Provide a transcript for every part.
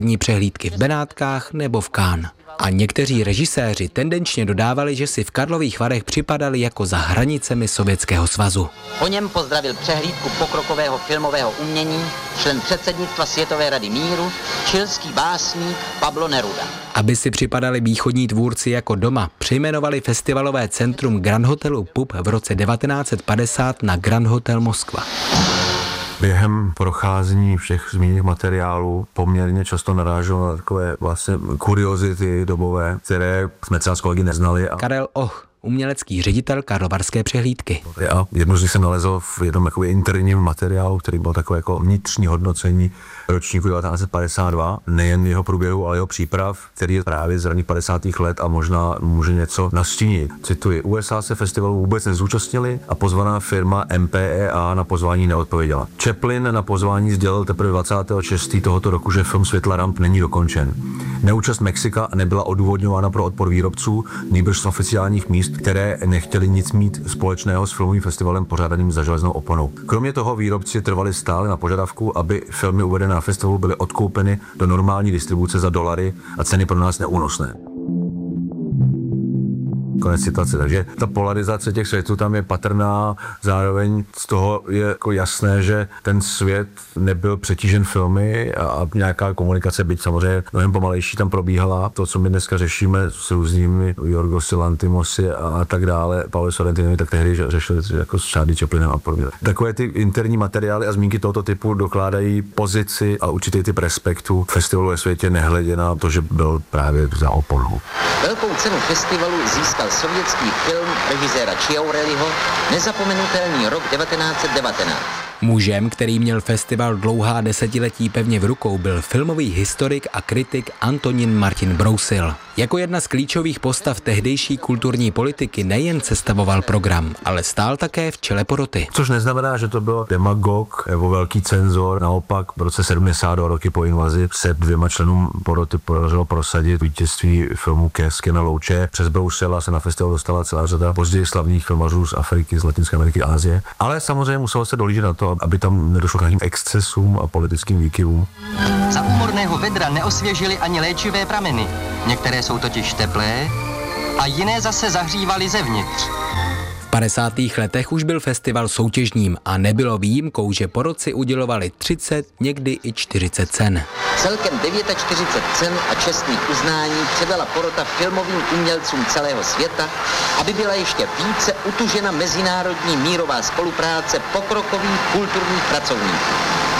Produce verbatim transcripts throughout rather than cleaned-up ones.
Dní přehlídky v Benátkách nebo v Cannes. A někteří režiséři tendenčně dodávali, že si v Karlových Varech připadali jako za hranicemi Sovětského svazu. Po něm pozdravil přehlídku pokrokového filmového umění člen předsednictva Světové rady míru, chilský básník Pablo Neruda. Aby si připadali východní tvůrci jako doma, přejmenovali festivalové centrum Grand Hotelu Pub v roce devatenáct set padesát na Grand Hotel Moskva. Během procházení všech zmíněných materiálů poměrně často naráželo na takové vlastně kuriozity dobové, které jsme třeba s kolegy neznali. A Karel Och, umělecký ředitel Karlovarské přehlídky. A jedno z nich jsem nalezl v jednom jakoby interním materiálu, který byl takové jako vnitřní hodnocení ročníku devatenáct set padesát dva, nejen jeho průběhu, ale jeho příprav, který je právě z raných padesátých let a možná může něco nastínit. Cituji, U S A se festivalu vůbec nezúčastnili a pozvaná firma M P E A na pozvání neodpověděla. Chaplin na pozvání sdělil teprve dvacátého šestého tohoto roku, že film Světla ramp není dokončen. Neúčast Mexika nebyla odůvodňována pro odpor výrobců, nýbrž z oficiálních míst, které nechtěli nic mít společného s filmovým festivalem pořádaným za železnou oponou. Kromě toho výrobci trvali stále na požadavku, aby filmy uvedené na festivalu byly odkoupeny do normální distribuce za dolary a ceny pro nás neúnosné. Konec citace. Takže ta polarizace těch světů tam je patrná, zároveň z toho je jako jasné, že ten svět nebyl přetížen filmy a nějaká komunikace, byť samozřejmě mnohem pomalejší, tam probíhala. To, co my dneska řešíme s různými Jorgosi Lantimosy a tak dále, Paolo Sorrentinovi, tak tehdy řešili jako s Charlie Chaplinem a podobně. Takové ty interní materiály a zmínky tohoto typu dokládají pozici a určitý typ respektu festivalu ve světě, nehledě na to, že byl právě za oponu. Velkou cenu festivalu získal sovětský film režiséra Chiaurelliho Nezapomenutelný rok devatenáct set devatenáct. Mužem, který měl festival dlouhá desetiletí pevně v rukou, byl filmový historik a kritik Antonín Martin Brousil. Jako jedna z klíčových postav tehdejší kulturní politiky nejen sestavoval program, ale stál také v čele poroty. Což neznamená, že to byl demagog nebo velký cenzor. Naopak v roce sedmdesát roky po invazi se dvěma členům poroty podařilo prosadit vítězství filmu Kézky na louče. Přes Brousila se na festival dostala celá řada později slavných filmařů z Afriky, z Latinské Ameriky, Asie. Ale samozřejmě muselo se dohlížet na to, aby tam nedošlo k nějakým excesům a politickým výkyvům. Za úmorného vedra neosvěžily ani léčivé prameny. Některé jsou totiž teplé a jiné zase zahřívaly zevnidř. V padesátých letech už byl festival soutěžním a nebylo výjimkou, že porotci udělovali třicet, někdy i čtyřicet cen. Celkem čtyřicet devět cen a čestných uznání předala porota filmovým umělcům celého světa, aby byla ještě více utužena mezinárodní mírová spolupráce pokrokových kulturních pracovníků.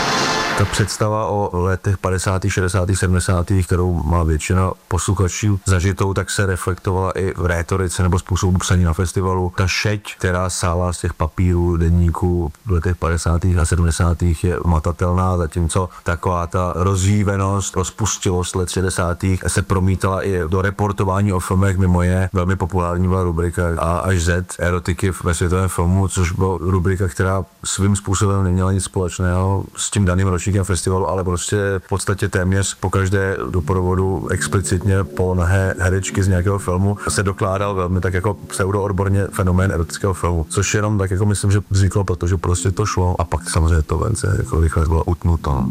Ta představa o letech padesátých, šedesátých, sedmdesátých, kterou má většina posluchačů zažitou, tak se reflektovala i v rétorice nebo způsobu psaní na festivalu. Ta šeť, která sála z těch papírů, deníků v letech padesátých a sedmdesátých je matatelná, zatímco taková ta rozjívenost, rozpustilost let šedesátých se promítala i do reportování o filmech, mimo jiné velmi populární byla rubrika A až Z erotiky ve světovém filmu, což byla rubrika, která svým způsobem neměla nic společného s tím daným ročníkem festivalu, ale prostě v podstatě téměř po každé doprovodu explicitně po nahé herečky z nějakého filmu se dokládal velmi tak jako pseudoodborně fenomén erotického filmu, což jenom tak jako myslím, že vzniklo, protože prostě to šlo a pak samozřejmě to vence jako rychle bylo utnuto.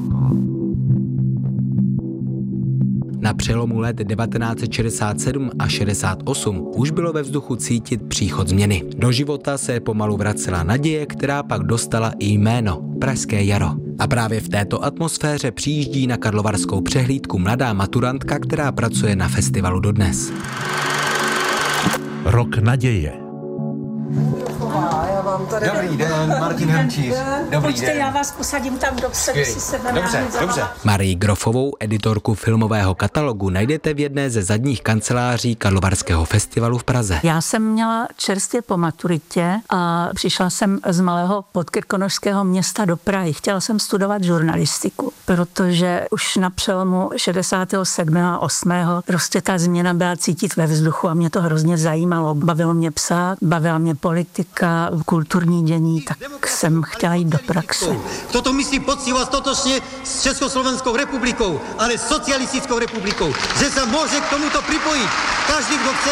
Na přelomu let devatenáct set šedesát sedm a šedesát osm už bylo ve vzduchu cítit příchod změny. Do života se pomalu vracela naděje, která pak dostala i jméno Pražské jaro. A právě v této atmosféře přijíždí na karlovarskou přehlídku mladá maturantka, která pracuje na festivalu dodnes. Rok naděje. Dobrý den, Martin Hrnčíř. Dobrý Počkej, den. já vás posadím tam dopředu, si se Dobře, dobře. Marii Grofovou, editorku filmového katalogu, najdete v jedné ze zadních kanceláří Karlovarského festivalu v Praze. Já jsem měla čerstvě po maturitě a přišla jsem z malého podkrkonošského města do Prahy. Chtěla jsem studovat žurnalistiku, protože už na přelomu šedesátého sedmého a osmého prostě ta změna byla cítit ve vzduchu a mě to hrozně zajímalo. Bavilo mě psát, bavila mě politika, kulturní dění, tak jsem chtěla jít do praxe. Toto myslí poctivo a stotočne s Československou republikou, ale socialistickou republikou, že sa môže k tomuto pripojiť každý, kto chce.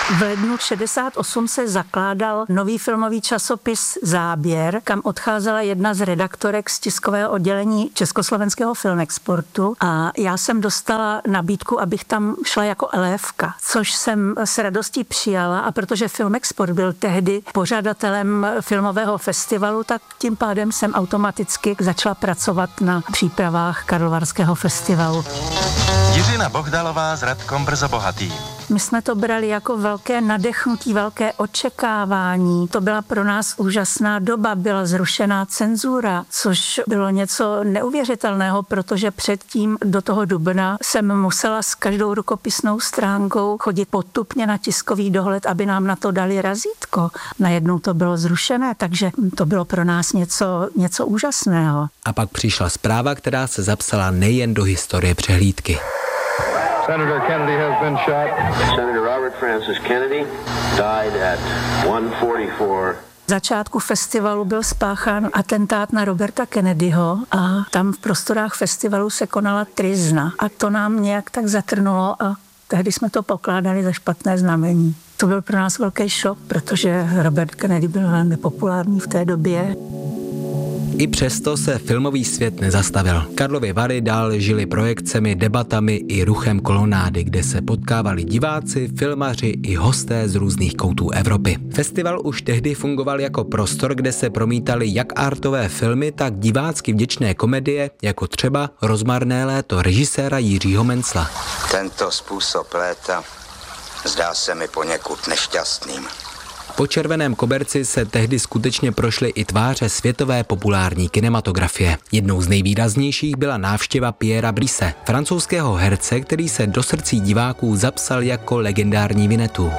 V lednu šedesát osm se zakládal nový filmový časopis Záběr, kam odcházela jedna z redaktorek z tiskového oddělení Československého Filmexportu a já jsem dostala nabídku, abych tam šla jako elévka, což jsem s radostí přijala a protože Filmexport byl tehdy pořadatelem filmového festivalu, tak tím pádem jsem automaticky začala pracovat na přípravách Karlovarského festivalu. Jiřina Bohdalová s Radkom Brzobohatým. My jsme to brali jako velké nadechnutí, velké očekávání. To byla pro nás úžasná doba, byla zrušená cenzura, což bylo něco neuvěřitelného, protože předtím do toho dubna jsem musela s každou rukopisnou stránkou chodit potupně na tiskový dohled, aby nám na to dali razítko. Najednou to bylo zrušené, takže to bylo pro nás něco, něco úžasného. A pak přišla zpráva, která se zapsala nejen do historie přehlídky. Senator Kennedy has been shot. Senator Robert Francis Kennedy died at one forty-four. V začátku festivalu byl spáchán atentát na Roberta Kennedyho a tam v prostorách festivalu se konala tryzna. A to nám nějak tak zatrnulo a tehdy jsme to pokládali za špatné znamení. To byl pro nás velký šok, protože Robert Kennedy byl velmi populární v té době. I přesto se filmový svět nezastavil. Karlovy Vary dál žili projekcemi, debatami i ruchem kolonády, kde se potkávali diváci, filmaři i hosté z různých koutů Evropy. Festival už tehdy fungoval jako prostor, kde se promítaly jak artové filmy, tak divácky vděčné komedie, jako třeba Rozmarné léto režiséra Jiřího Mencla. Tento způsob léta zdá se mi poněkud nešťastným. Po červeném koberci se tehdy skutečně prošly i tváře světové populární kinematografie. Jednou z nejvýraznějších byla návštěva Pierra Brice, francouzského herce, který se do srdcí diváků zapsal jako legendární Winnetou.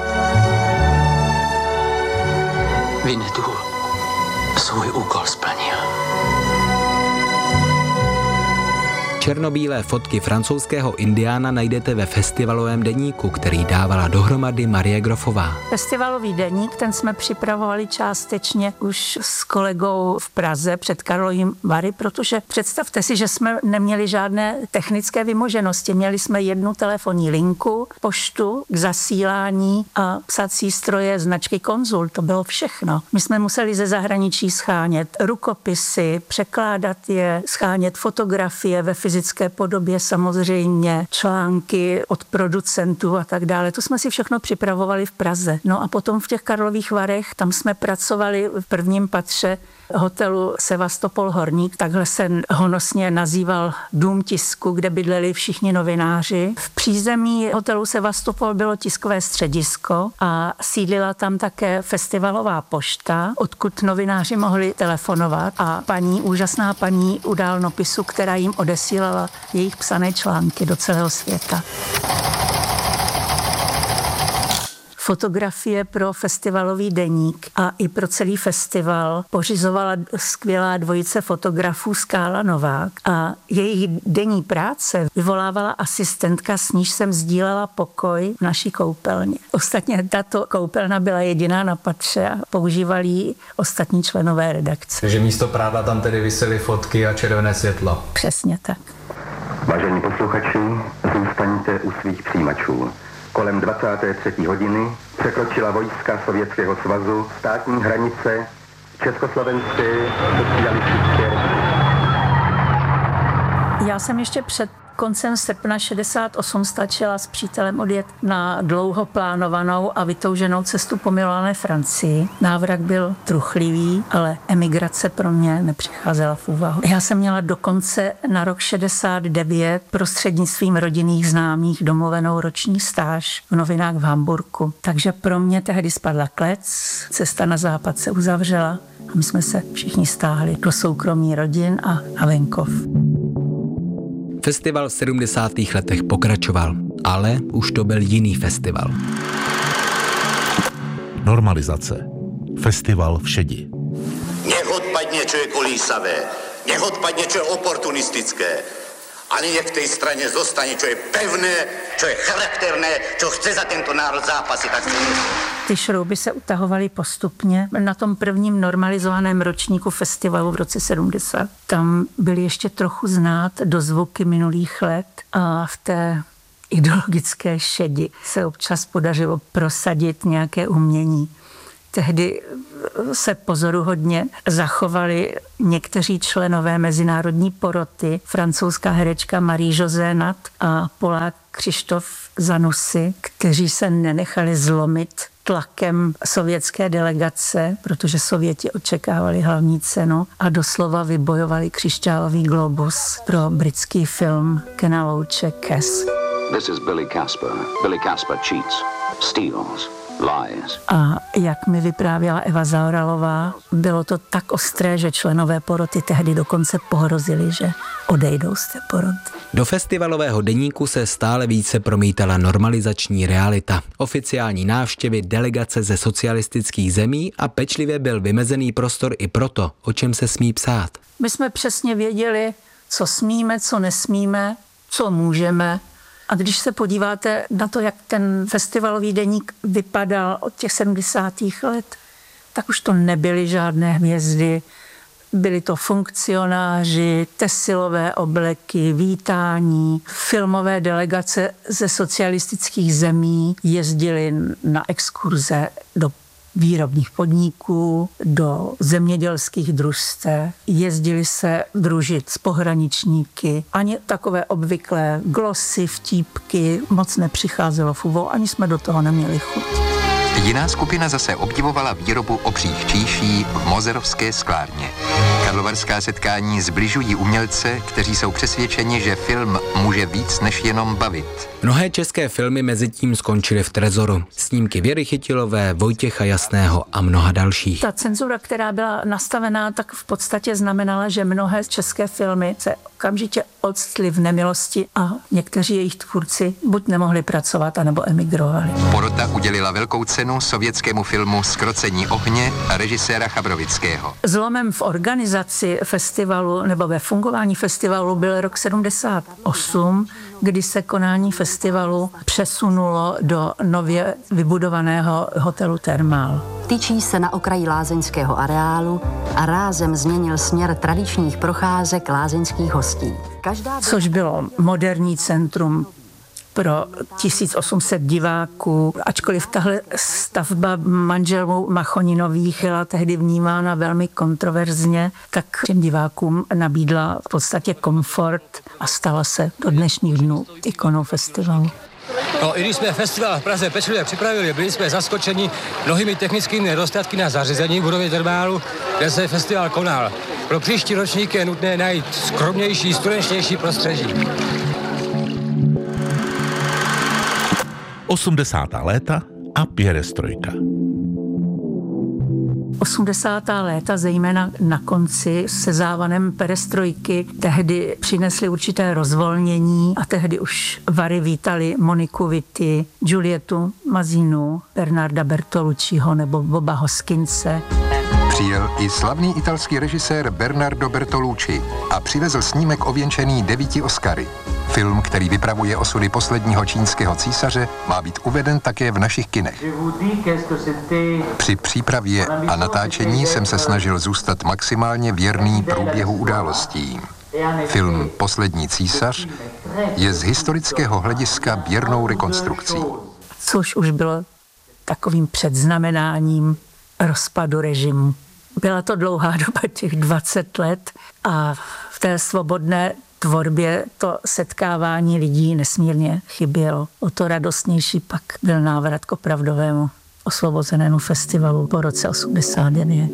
Winnetou svůj úkol splnil. Černobílé fotky francouzského indiána najdete ve festivalovém deníku, který dávala dohromady Marie Grofová. Festivalový deník, ten jsme připravovali částečně už s kolegou v Praze před Karlovými Vary, protože představte si, že jsme neměli žádné technické vymoženosti. Měli jsme jednu telefonní linku, poštu k zasílání a psací stroje značky Konzul. To bylo všechno. My jsme museli ze zahraničí schánět rukopisy, překládat je, schánět fotografie ve fyzické podobě, samozřejmě články od producentů a tak dále. To jsme si všechno připravovali v Praze. No a potom v těch Karlových Varech, tam jsme pracovali v prvním patře hotelu Sevastopol Horník, takhle se honosně nazýval dům tisku, kde bydleli všichni novináři. V přízemí hotelu Sevastopol bylo tiskové středisko a sídlila tam také festivalová pošta, odkud novináři mohli telefonovat a paní, úžasná paní u dálnopisu, která jim odesílala jejich psané články do celého světa. Fotografie pro festivalový deník a i pro celý festival pořizovala skvělá dvojice fotografů Skála Novák a jejich denní práce vyvolávala asistentka, s níž jsem sdílela pokoj v naší koupelně. Ostatně tato koupelna byla jediná na patře a používali ji ostatní členové redakce. Takže místo prádla tam tedy visely fotky a červené světlo. Přesně tak. Vážení posluchači, zůstaňte u svých přijímačů. Kolem dvacáté třetí hodiny překročila vojska Sovětského svazu státní hranice Československé socialistické. Já jsem ještě před koncem srpna šedesát osm stačila s přítelem odjet na dlouho plánovanou a vytouženou cestu po milované Francii. Návrat byl truchlivý, ale emigrace pro mě nepřicházela v úvahu. Já jsem měla dokonce na rok šedesát devět prostřednictvím rodinných známých domluvenou roční stáž v novinách v Hamburku. Takže pro mě tehdy spadla klec, cesta na západ se uzavřela a my jsme se všichni stáhli do soukromí rodin a na venkov. Festival v sedmdesátých letech pokračoval, ale už to byl jiný festival. Normalizace. Festival v šedi. Nech odpadne, čo je kolísavé. Nech odpadne, čo je oportunistické. Ani nech v tej strane zostane, čo je pevné, čo je charakterné, čo chce za tento národ zápasy. Tak ty šrouby se utahovaly postupně. Na tom prvním normalizovaném ročníku festivalu v roce sedmdesát tam byly ještě trochu znát dozvuky minulých let a v té ideologické šedi se občas podařilo prosadit nějaké umění. Tehdy se pozoruhodně zachovali někteří členové mezinárodní poroty, francouzská herečka Marie-José Nat a Polák Křištof Zanussi, kteří se nenechali zlomit tlakem sovětské delegace, protože Sověti očekávali hlavní cenu a doslova vybojovali křišťálový globus pro britský film Kena Loache Cass. This is Billy Casper. Billy Casper cheats, steals, lies. A jak mi vyprávěla Eva Zaoralová, bylo to tak ostré, že členové poroty tehdy dokonce pohrozili, že odejdou z té poroty. Do festivalového deníku se stále více promítala normalizační realita, oficiální návštěvy, delegace ze socialistických zemí a pečlivě byl vymezený prostor i proto, o čem se smí psát. My jsme přesně věděli, co smíme, co nesmíme, co můžeme. A když se podíváte na to, jak ten festivalový deník vypadal od těch sedmdesátých let, tak už to nebyly žádné hvězdy, byli to funkcionáři, tesilové obleky, vítání, filmové delegace ze socialistických zemí jezdili na exkurze do výrobních podniků, do zemědělských družstev, jezdili se družit s pohraničníky. Ani takové obvyklé glosy, vtípky moc nepřicházelo v úvahu, ani jsme do toho neměli chuť. Jiná skupina zase obdivovala výrobu obřích číší v Mozerovské sklárně. Karlovarská setkání zbližují umělce, kteří jsou přesvědčeni, že film může víc než jenom bavit. Mnohé české filmy mezitím skončily v trezoru. Snímky Věry Chytilové, Vojtěcha Jasného a mnoha dalších. Ta cenzura, která byla nastavená, tak v podstatě znamenala, že mnohé české filmy se okamžitě odstly v nemilosti a někteří jejich tvůrci buď nemohli pracovat, anebo emigrovali. Porota udělila velkou cenu sovětskému filmu Zkrocení ohně režiséra Chabrovického. Zlomem v organizaci festivalu nebo ve fungování festivalu byl rok sedmdesát osm, kdy se konání festivalu přesunulo do nově vybudovaného hotelu Thermal. Tyčí se na okraji lázeňského areálu a rázem změnil směr tradičních procházek lázeňských hostí. Každá... Což bylo moderní centrum pro tisíc osm set diváků, ačkoliv tahle stavba manželů Machoninových byla tehdy vnímána velmi kontroverzně, tak těm divákům nabídla v podstatě komfort a stala se do dnešních dnů ikonou festivalu. No, i když jsme festival v Praze pečlivě připravili, byli jsme zaskočeni mnohými technickými nedostatky na zařízení v budově Thermalu, kde se festival konal. Pro příští ročník je nutné najít skromnější, studenčnější prostředí. osmdesátá léta a perestrojka. osmdesátá léta, zejména na konci se závanem perestrojky, tehdy přinesly určité rozvolnění a tehdy už Vary vítali Moniku Vitti, Giulietu Mazinu, Bernarda Bertolucciho nebo Boba Hoskinse. Přijel i slavný italský režisér Bernardo Bertolucci a přivezl snímek ověnčený devíti Oscary. Film, který vypravuje osudy posledního čínského císaře, má být uveden také v našich kinech. Při přípravě a natáčení jsem se snažil zůstat maximálně věrný průběhu událostí. Film Poslední císař je z historického hlediska věrnou rekonstrukcí. Což už bylo takovým předznamenáním rozpadu režimu. Byla to dlouhá doba, těch dvacet let, a v té svobodné tvorbě to setkávání lidí nesmírně chybělo. O to radostnější pak byl návrat k opravdovému osvobozenému festivalu po roce osmdesát devět.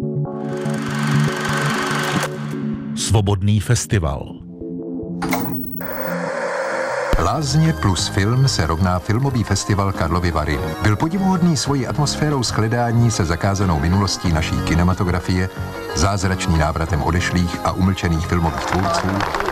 Svobodný festival. Lázně plus film se rovná filmový festival Karlovy Vary. Byl podivuhodný svojí atmosférou shledání se zakázanou minulostí naší kinematografie, zázračný návratem odešlých a umlčených filmových tvůrců.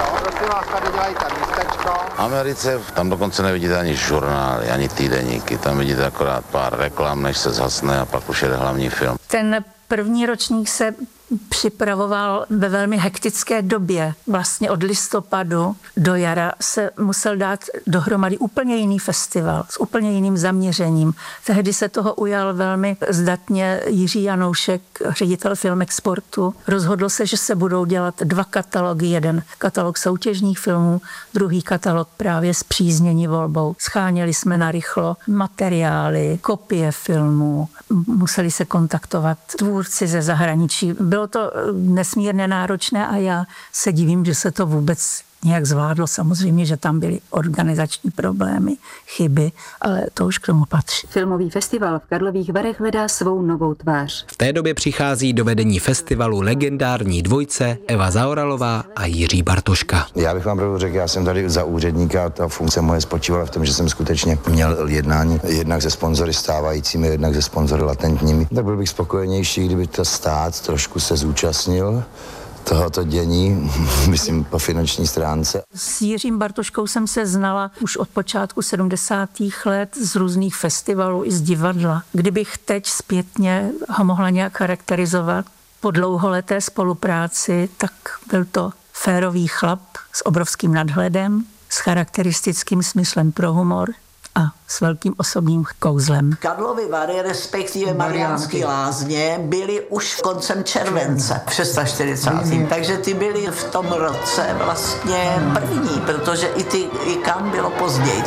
V Americe tam dokonce nevidíte ani žurnály, ani týdeníky, tam vidíte akorát pár reklam, než se zhasne a pak už jede hlavní film. Ten první ročník se připravoval ve velmi hektické době. Vlastně od listopadu do jara se musel dát dohromady úplně jiný festival s úplně jiným zaměřením. Tehdy se toho ujal velmi zdatně Jiří Janoušek, ředitel Filmexportu. Rozhodl se, že se budou dělat dva katalogy. Jeden katalog soutěžních filmů, druhý katalog právě spříznění volbou. Scháněli jsme narychlo materiály, kopie filmů, museli se kontaktovat tvůrci ze zahraničí. Bylo to nesmírně náročné a já se divím, že se to vůbec nějak zvládlo. Samozřejmě, že tam byly organizační problémy, chyby, ale to už k tomu patří. Filmový festival v Karlových Varech hledá svou novou tvář. V té době přichází do vedení festivalu legendární dvojce Eva Zaoralová a Jiří Bartoška. Já bych vám pravdu řekl, já jsem tady za úředníka, ta funkce moje spočívala v tom, že jsem skutečně měl jednání jednak se sponzory stávajícími, jednak se sponzory latentními. Tak byl bych spokojenější, kdyby ta stát trošku se zúčastnil tohoto dění, myslím po finanční stránce. S Jiřím Bartoškou jsem se znala už od počátku sedmdesátých let z různých festivalů i z divadla. Kdybych teď zpětně ho mohla nějak charakterizovat po dlouholeté spolupráci, tak byl to férový chlap s obrovským nadhledem, s charakteristickým smyslem pro humor a s velkým osobním kouzlem. Karlovy Vary, respektive Mariánské Lázně, byly už v koncem července čtyřicátým šestým Takže ty byly v tom roce vlastně první, protože i ty i kam bylo později.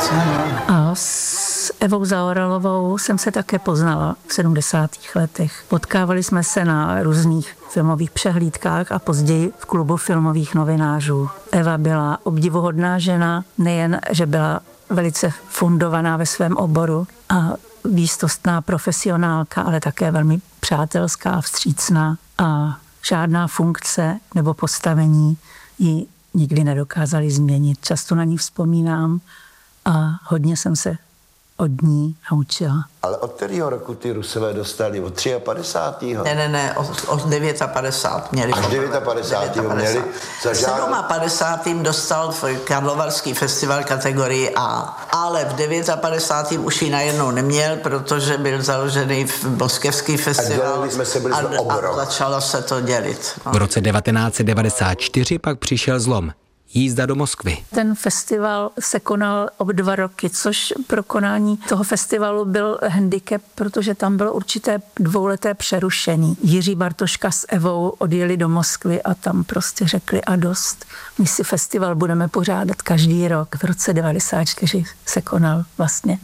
A s Evou Zaoralovou jsem se také poznala v sedmdesátých letech. Potkávali jsme se na různých filmových přehlídkách a později v klubu filmových novinářů. Eva byla obdivuhodná žena, nejen, že byla velice fundovaná ve svém oboru a výstostná profesionálka, ale také velmi přátelská a vstřícná a žádná funkce nebo postavení ji nikdy nedokázali změnit. Často na ní vzpomínám a hodně jsem se od ní naučila. Ale od kterého roku ty Rusové dostali? Od padesátého třetího Ne, ne, ne, od, od padesátého devátého měli. Až padesátého devátého měli? V padesátém sedmým dostal Karlovarský festival kategorii A, ale v padesátém devátém už ji najednou neměl, protože byl založený v moskevský festival a, jsme se byli a, a začalo se to dělit. No. V roce devatenáct set devadesát čtyři pak přišel zlom. Jízda do Moskvy. Ten festival se konal o dva roky, což pro konání toho festivalu byl handicap, protože tam bylo určité dvouleté přerušení. Jiří Bartoška s Evou odjeli do Moskvy a tam prostě řekli a dost. My si festival budeme pořádat každý rok. V roce devadesát čtyři se konal vlastně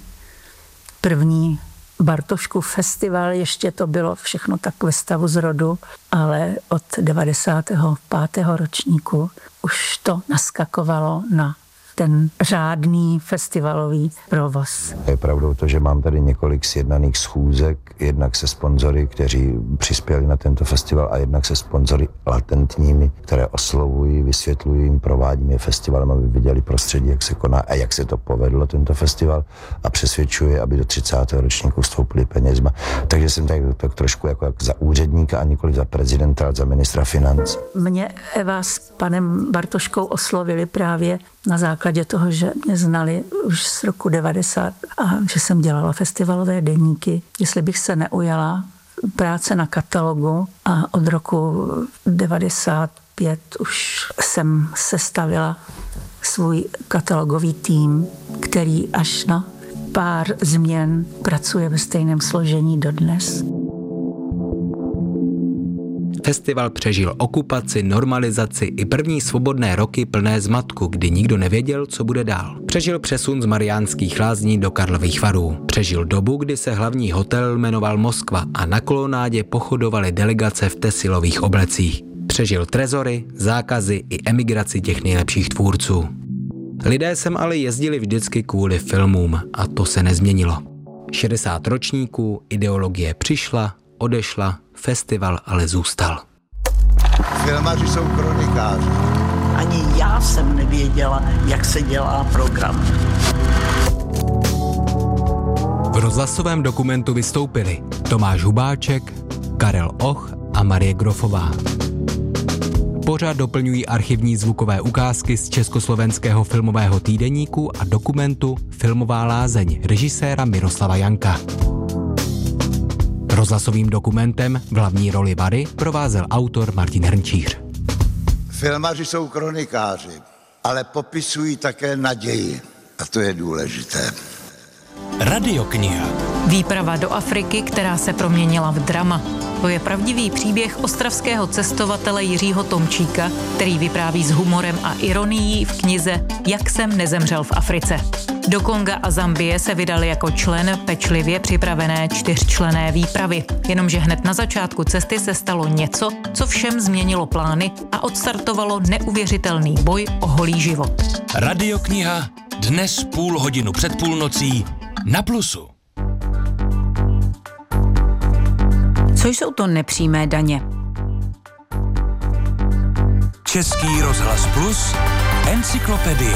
první Bartoškův festival, ještě to bylo všechno tak ve stavu zrodu, ale od devadesátého pátého ročníku už to naskakovalo na ten řádný festivalový provoz. Je pravdou to, že mám tady několik sjednaných schůzek, jednak se sponzory, kteří přispěli na tento festival a jednak se sponzory latentními, které oslovují, vysvětlují jim, provádím je festivalem, aby viděli prostředí, jak se koná a jak se to povedlo, tento festival, a přesvědčuje, aby do třicátého ročníku vstoupili penězma. Takže jsem tak, tak trošku jako, jako za úředníka a nikoli za prezidenta, ale za ministra financí. Mě Eva s panem Bartoškou oslovili právě na základě toho, že mě znali už z roku devadesát a že jsem dělala festivalové deníky, jestli bych se neujala práce na katalogu, a od roku devadesát pět už jsem sestavila svůj katalogový tým, který až na pár změn pracuje ve stejném složení dodnes. Festival přežil okupaci, normalizaci i první svobodné roky plné zmatku, kdy nikdo nevěděl, co bude dál. Přežil přesun z Mariánských Lázní do Karlových Varů. Přežil dobu, kdy se hlavní hotel jmenoval Moskva a na kolonádě pochodovaly delegace v tesilových oblecích. Přežil trezory, zákazy i emigraci těch nejlepších tvůrců. Lidé sem ale jezdili vždycky kvůli filmům a to se nezměnilo. šedesát ročníků, ideologie přišla, odešla, festival ale zůstal. Filmaři jsou kronikáři. Ani já jsem nevěděla, jak se dělá program. V rozhlasovém dokumentu vystoupili Tomáš Hubáček, Karel Och a Marie Grofová. Pořad doplňují archivní zvukové ukázky z Československého filmového týdeníku a dokumentu Filmová lázeň režiséra Miroslava Janka. Rozhlasovým dokumentem v hlavní roli Vary provázel autor Martin Hrnčíř. Filmaři jsou kronikáři, ale popisují také naději. A to je důležité. Radiokniha. Výprava do Afriky, která se proměnila v drama. To je pravdivý příběh ostravského cestovatele Jiřího Tomčíka, který vypráví s humorem a ironií v knize Jak jsem nezemřel v Africe. Do Konga a Zambie se vydal jako člen pečlivě připravené čtyřčlenné výpravy. Jenomže hned na začátku cesty se stalo něco, co všem změnilo plány a odstartovalo neuvěřitelný boj o holý život. Radiokniha dnes půl hodinu před půlnocí na Plusu. Co jsou to nepřímé daně? Český rozhlas Plus, encyklopedie.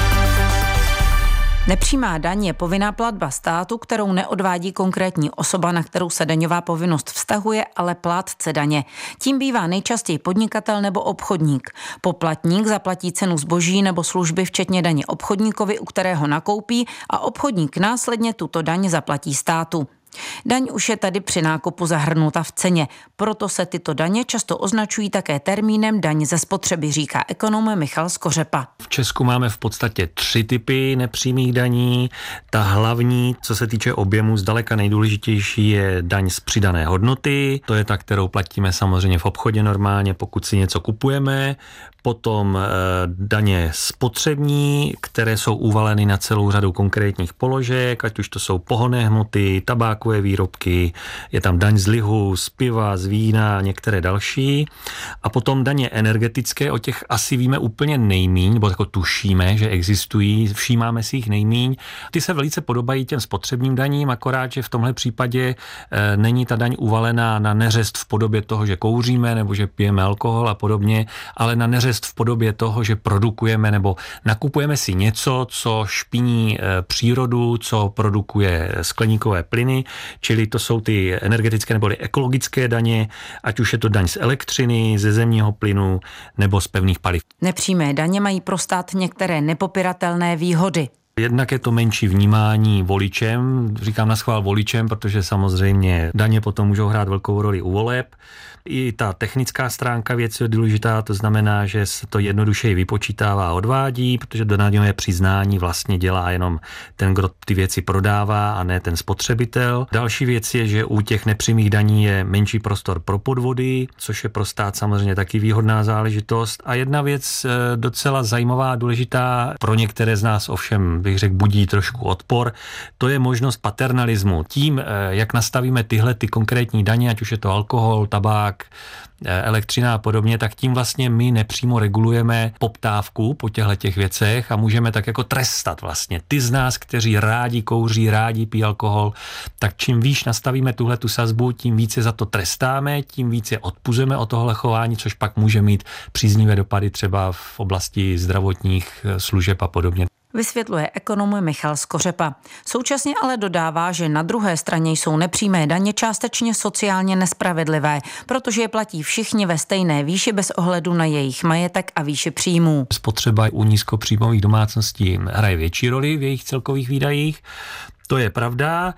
Nepřímá daň je povinná platba státu, kterou neodvádí konkrétní osoba, na kterou se daňová povinnost vztahuje, ale plátce daně. Tím bývá nejčastěji podnikatel nebo obchodník. Poplatník zaplatí cenu zboží nebo služby včetně daně obchodníkovi, u kterého nakoupí, a obchodník následně tuto daň zaplatí státu. Daň už je tady při nákupu zahrnuta v ceně, proto se tyto daně často označují také termínem daň ze spotřeby, říká ekonom Michal Skořepa. V Česku máme v podstatě tři typy nepřímých daní. Ta hlavní, co se týče objemu, zdaleka nejdůležitější je daň z přidané hodnoty. To je ta, kterou platíme samozřejmě v obchodě normálně, pokud si něco kupujeme. Potom e, daně spotřební, které jsou uvaleny na celou řadu konkrétních položek, ať už to jsou pohonné hmoty, tabákové výrobky, je tam daň z lihu, z piva, z vína a některé další. A potom daně energetické, o těch asi víme úplně nejmíň, nebo jako tušíme, že existují, všímáme si jich nejmíň. Ty se velice podobají těm spotřebním daním, akorát, že v tomhle případě e, není ta daň uvalená na neřest v podobě toho, že kouříme nebo že pijeme alkohol a podobně, ale na neřest v podobě toho, že produkujeme nebo nakupujeme si něco, co špiní přírodu, co produkuje skleníkové plyny, čili to jsou ty energetické nebo ekologické daně, ať už je to daň z elektřiny, ze zemního plynu nebo z pevných paliv. Nepřímé daně mají pro stát některé nepopiratelné výhody. Jednak je to menší vnímání voličem, říkám naschvál voličem, protože samozřejmě daně potom můžou hrát velkou roli u voleb. I ta technická stránka věci je důležitá, to znamená, že se to jednodušeji vypočítává a odvádí, protože do daňové přiznání vlastně dělá jenom ten, kdo ty věci prodává, a ne ten spotřebitel. Další věc je, že u těch nepřímých daní je menší prostor pro podvody, což je pro stát samozřejmě taky výhodná záležitost. A jedna věc docela zajímavá a důležitá, pro některé z nás ovšem bych řekl budí trošku odpor, to je možnost paternalismu. Tím, jak nastavíme tyhle ty konkrétní daně, ať už je to alkohol, tabák, elektřina a podobně, tak tím vlastně my nepřímo regulujeme poptávku po těchto těch věcech a můžeme tak jako trestat vlastně ty z nás, kteří rádi kouří, rádi pijí alkohol, tak čím výš nastavíme tuhle tu sazbu, tím více za to trestáme, tím více odpuzujeme od tohle chování, což pak může mít příznivé dopady třeba v oblasti zdravotních služeb a podobně. Vysvětluje ekonom Michal Skořepa. Současně ale dodává, že na druhé straně jsou nepřímé daně částečně sociálně nespravedlivé, protože je platí všichni ve stejné výši bez ohledu na jejich majetek a výši příjmů. Spotřeba u nízkopříjmových domácností hraje větší roli v jejich celkových výdajích, to je pravda.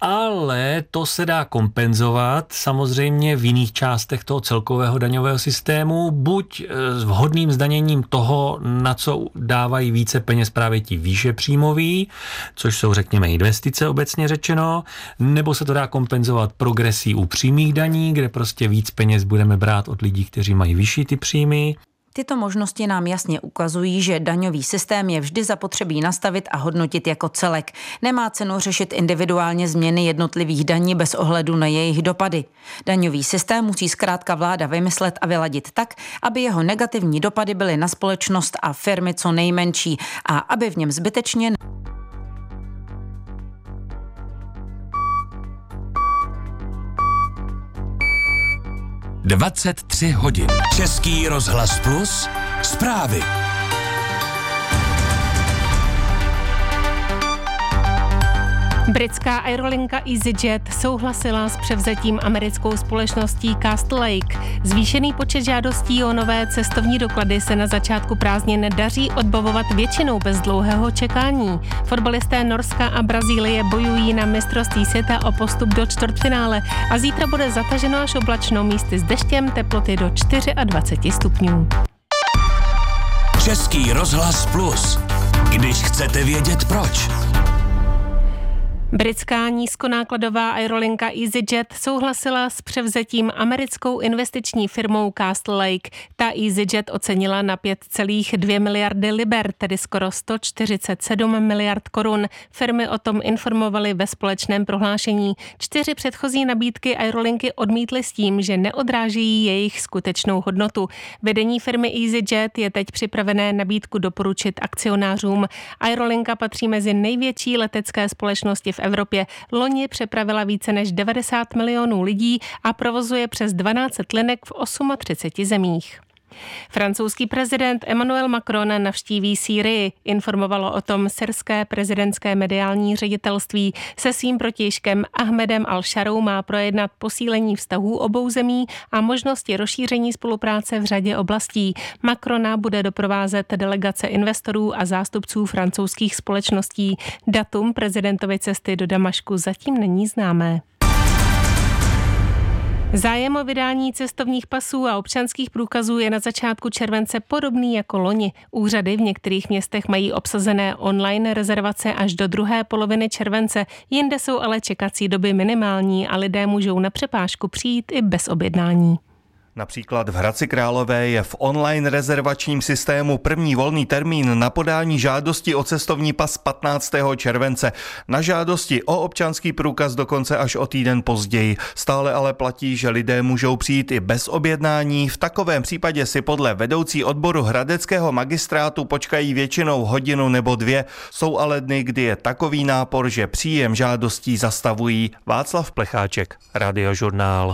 Ale to se dá kompenzovat samozřejmě v jiných částech toho celkového daňového systému, buď s vhodným zdaněním toho, na co dávají více peněz právě ti výše příjmoví, což jsou řekněme investice obecně řečeno, nebo se to dá kompenzovat progresí u přímých daní, kde prostě víc peněz budeme brát od lidí, kteří mají vyšší ty příjmy. Tyto možnosti nám jasně ukazují, že daňový systém je vždy zapotřebí nastavit a hodnotit jako celek. Nemá cenu řešit individuálně změny jednotlivých daní bez ohledu na jejich dopady. Daňový systém musí zkrátka vláda vymyslet a vyladit tak, aby jeho negativní dopady byly na společnost a firmy co nejmenší a aby v něm zbytečně dvacet tři hodin. Český rozhlas Plus. Zprávy. Britská aerolinka EasyJet souhlasila s převzetím americkou společností Castle Lake. Zvýšený počet žádostí o nové cestovní doklady se na začátku prázdnin daří odbavovat většinou bez dlouhého čekání. Fotbalisté Norska a Brazílie bojují na mistrovství světa o postup do čtvrtfinále a zítra bude zataženo až oblačno, místy s deštěm, teploty do dvacet čtyři stupňů. Český rozhlas Plus. Když chcete vědět proč. Britská nízkonákladová aerolinka EasyJet souhlasila s převzetím americkou investiční firmou Castle Lake. Ta EasyJet ocenila na pět celá dvě miliardy liber, tedy skoro sto čtyřicet sedm miliard korun. Firmy o tom informovaly ve společném prohlášení. Čtyři předchozí nabídky aerolinky odmítly s tím, že neodrážejí jejich skutečnou hodnotu. Vedení firmy EasyJet je teď připravené nabídku doporučit akcionářům. Aerolinka patří mezi největší letecké společnosti v Evropě. Loni přepravila více než devadesát milionů lidí a provozuje přes dvanáct set linek v třiceti osmi zemích. Francouzský prezident Emmanuel Macron navštíví Sýrii. Informovalo o tom syrské prezidentské mediální ředitelství. Se svým protějškem Ahmedem al-Šarou má projednat posílení vztahů obou zemí a možnosti rozšíření spolupráce v řadě oblastí. Macrona bude doprovázet delegace investorů a zástupců francouzských společností. Datum prezidentovy cesty do Damašku zatím není známé. Zájem o vydání cestovních pasů a občanských průkazů je na začátku července podobný jako loni. Úřady v některých městech mají obsazené online rezervace až do druhé poloviny července, jinde jsou ale čekací doby minimální a lidé můžou na přepážku přijít i bez objednání. Například v Hradci Králové je v online rezervačním systému první volný termín na podání žádosti o cestovní pas patnáctého července. Na žádosti o občanský průkaz dokonce až o týden později. Stále ale platí, že lidé můžou přijít i bez objednání. V takovém případě si podle vedoucí odboru hradeckého magistrátu počkají většinou hodinu nebo dvě. Jsou ale dny, kdy je takový nápor, že příjem žádostí zastavují. Václav Plecháček, Radiožurnál.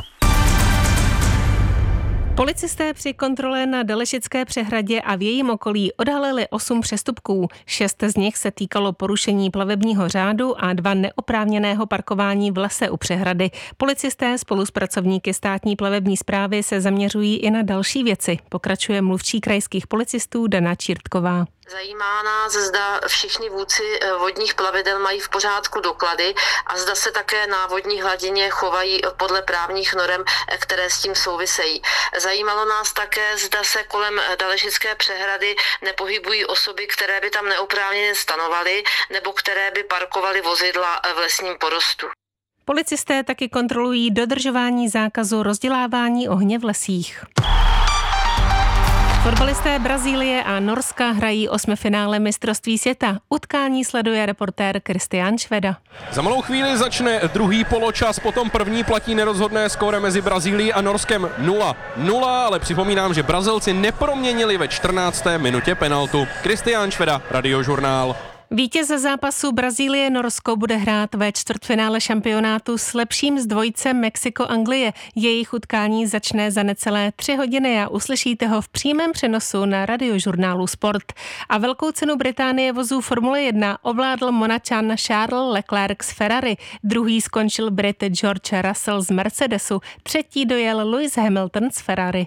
Policisté při kontrole na Dalešické přehradě a v jejím okolí odhalili osm přestupků. Šest z nich se týkalo porušení plavebního řádu a dva neoprávněného parkování v lese u přehrady. Policisté spolu s pracovníky státní plavební správy se zaměřují i na další věci, pokračuje mluvčí krajských policistů Dana Čírtková. Zajímá nás, zda všichni vůdci vodních plavidel mají v pořádku doklady a zda se také na vodní hladině chovají podle právních norem, které s tím souvisejí. Zajímalo nás také, zda se kolem Dalešické přehrady nepohybují osoby, které by tam neoprávněně stanovaly nebo které by parkovaly vozidla v lesním porostu. Policisté taky kontrolují dodržování zákazu rozdělávání ohně v lesích. Fotbalisté Brazílie a Norska hrají osmifinále mistrovství světa. Utkání sleduje reportér Kristián Šveda. Za malou chvíli začne druhý poločas, potom první platí nerozhodné skóre mezi Brazílií a Norskem nula nula, ale připomínám, že Brazilci neproměnili ve čtrnácté minutě penaltu. Kristián Šveda, Radiožurnál. Vítěz zápasu Brazílie-Norsko bude hrát ve čtvrtfinále šampionátu s lepším z dvojce Mexiko-Anglie. Jejich utkání začne za necelé tři hodiny a uslyšíte ho v přímém přenosu na Radiožurnálu Sport. A velkou cenu Británie vozů Formule jedna ovládl Monačan Charles Leclerc z Ferrari. Druhý skončil Brit George Russell z Mercedesu. Třetí dojel Lewis Hamilton z Ferrari.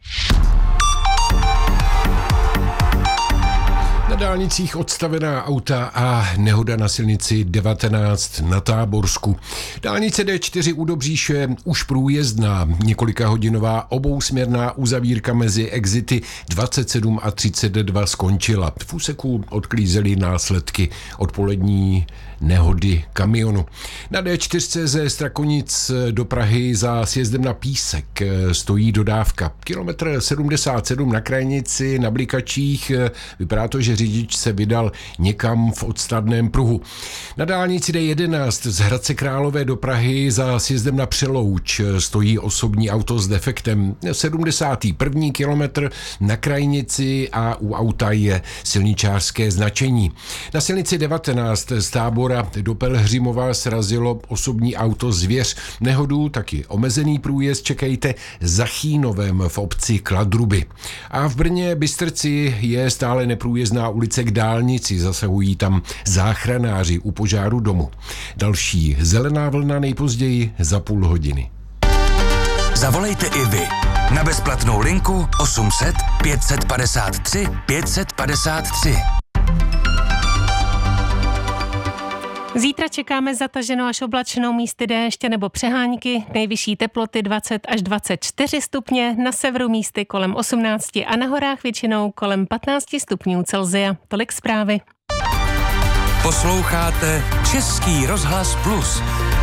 Na dálnicích odstavená auta a nehoda na silnici devatenáct na Táborsku. Dálnice D čtyři u Dobříše už průjezdná, několika hodinová obousměrná uzavírka mezi exity dvacet sedm a třicet dva skončila. V úseku odklízely následky odpolední nehody kamionu. Na D čtyři ze Strakonic do Prahy za sjezdem na Písek stojí dodávka. Kilometr sedmdesát sedm na Krajnici na Blikačích. Vypadá to, že řidič se vydal někam v odstavném pruhu. Na dálnici D jedenáct z Hradce Králové do Prahy za sjezdem na Přelouč stojí osobní auto s defektem. sedmdesátý první kilometr na Krajnici a u auta je silničářské značení. Na silnici devatenáct z Tábora do Pelhřimova srazilo osobní auto Zvěř. Nehodu, taky omezený průjezd čekejte za Chýnovem v obci Kladruby. A v Brně Bystrci je stále neprůjezdná celá ulice k dálnici, zasahují tam záchranáři u požáru domu. Další zelená vlna nejpozději za půl hodiny. Zavolejte i vy na bezplatnou linku osm set pět set padesát tři pět set padesát tři. Zítra čekáme zataženou až oblačnou, místy déště nebo přehánky, nejvyšší teploty dvacet až dvacet čtyři stupně, na severu místy kolem osmnáct a na horách většinou kolem patnáct stupňů Celsia. Tolik zprávy. Posloucháte Český rozhlas Plus.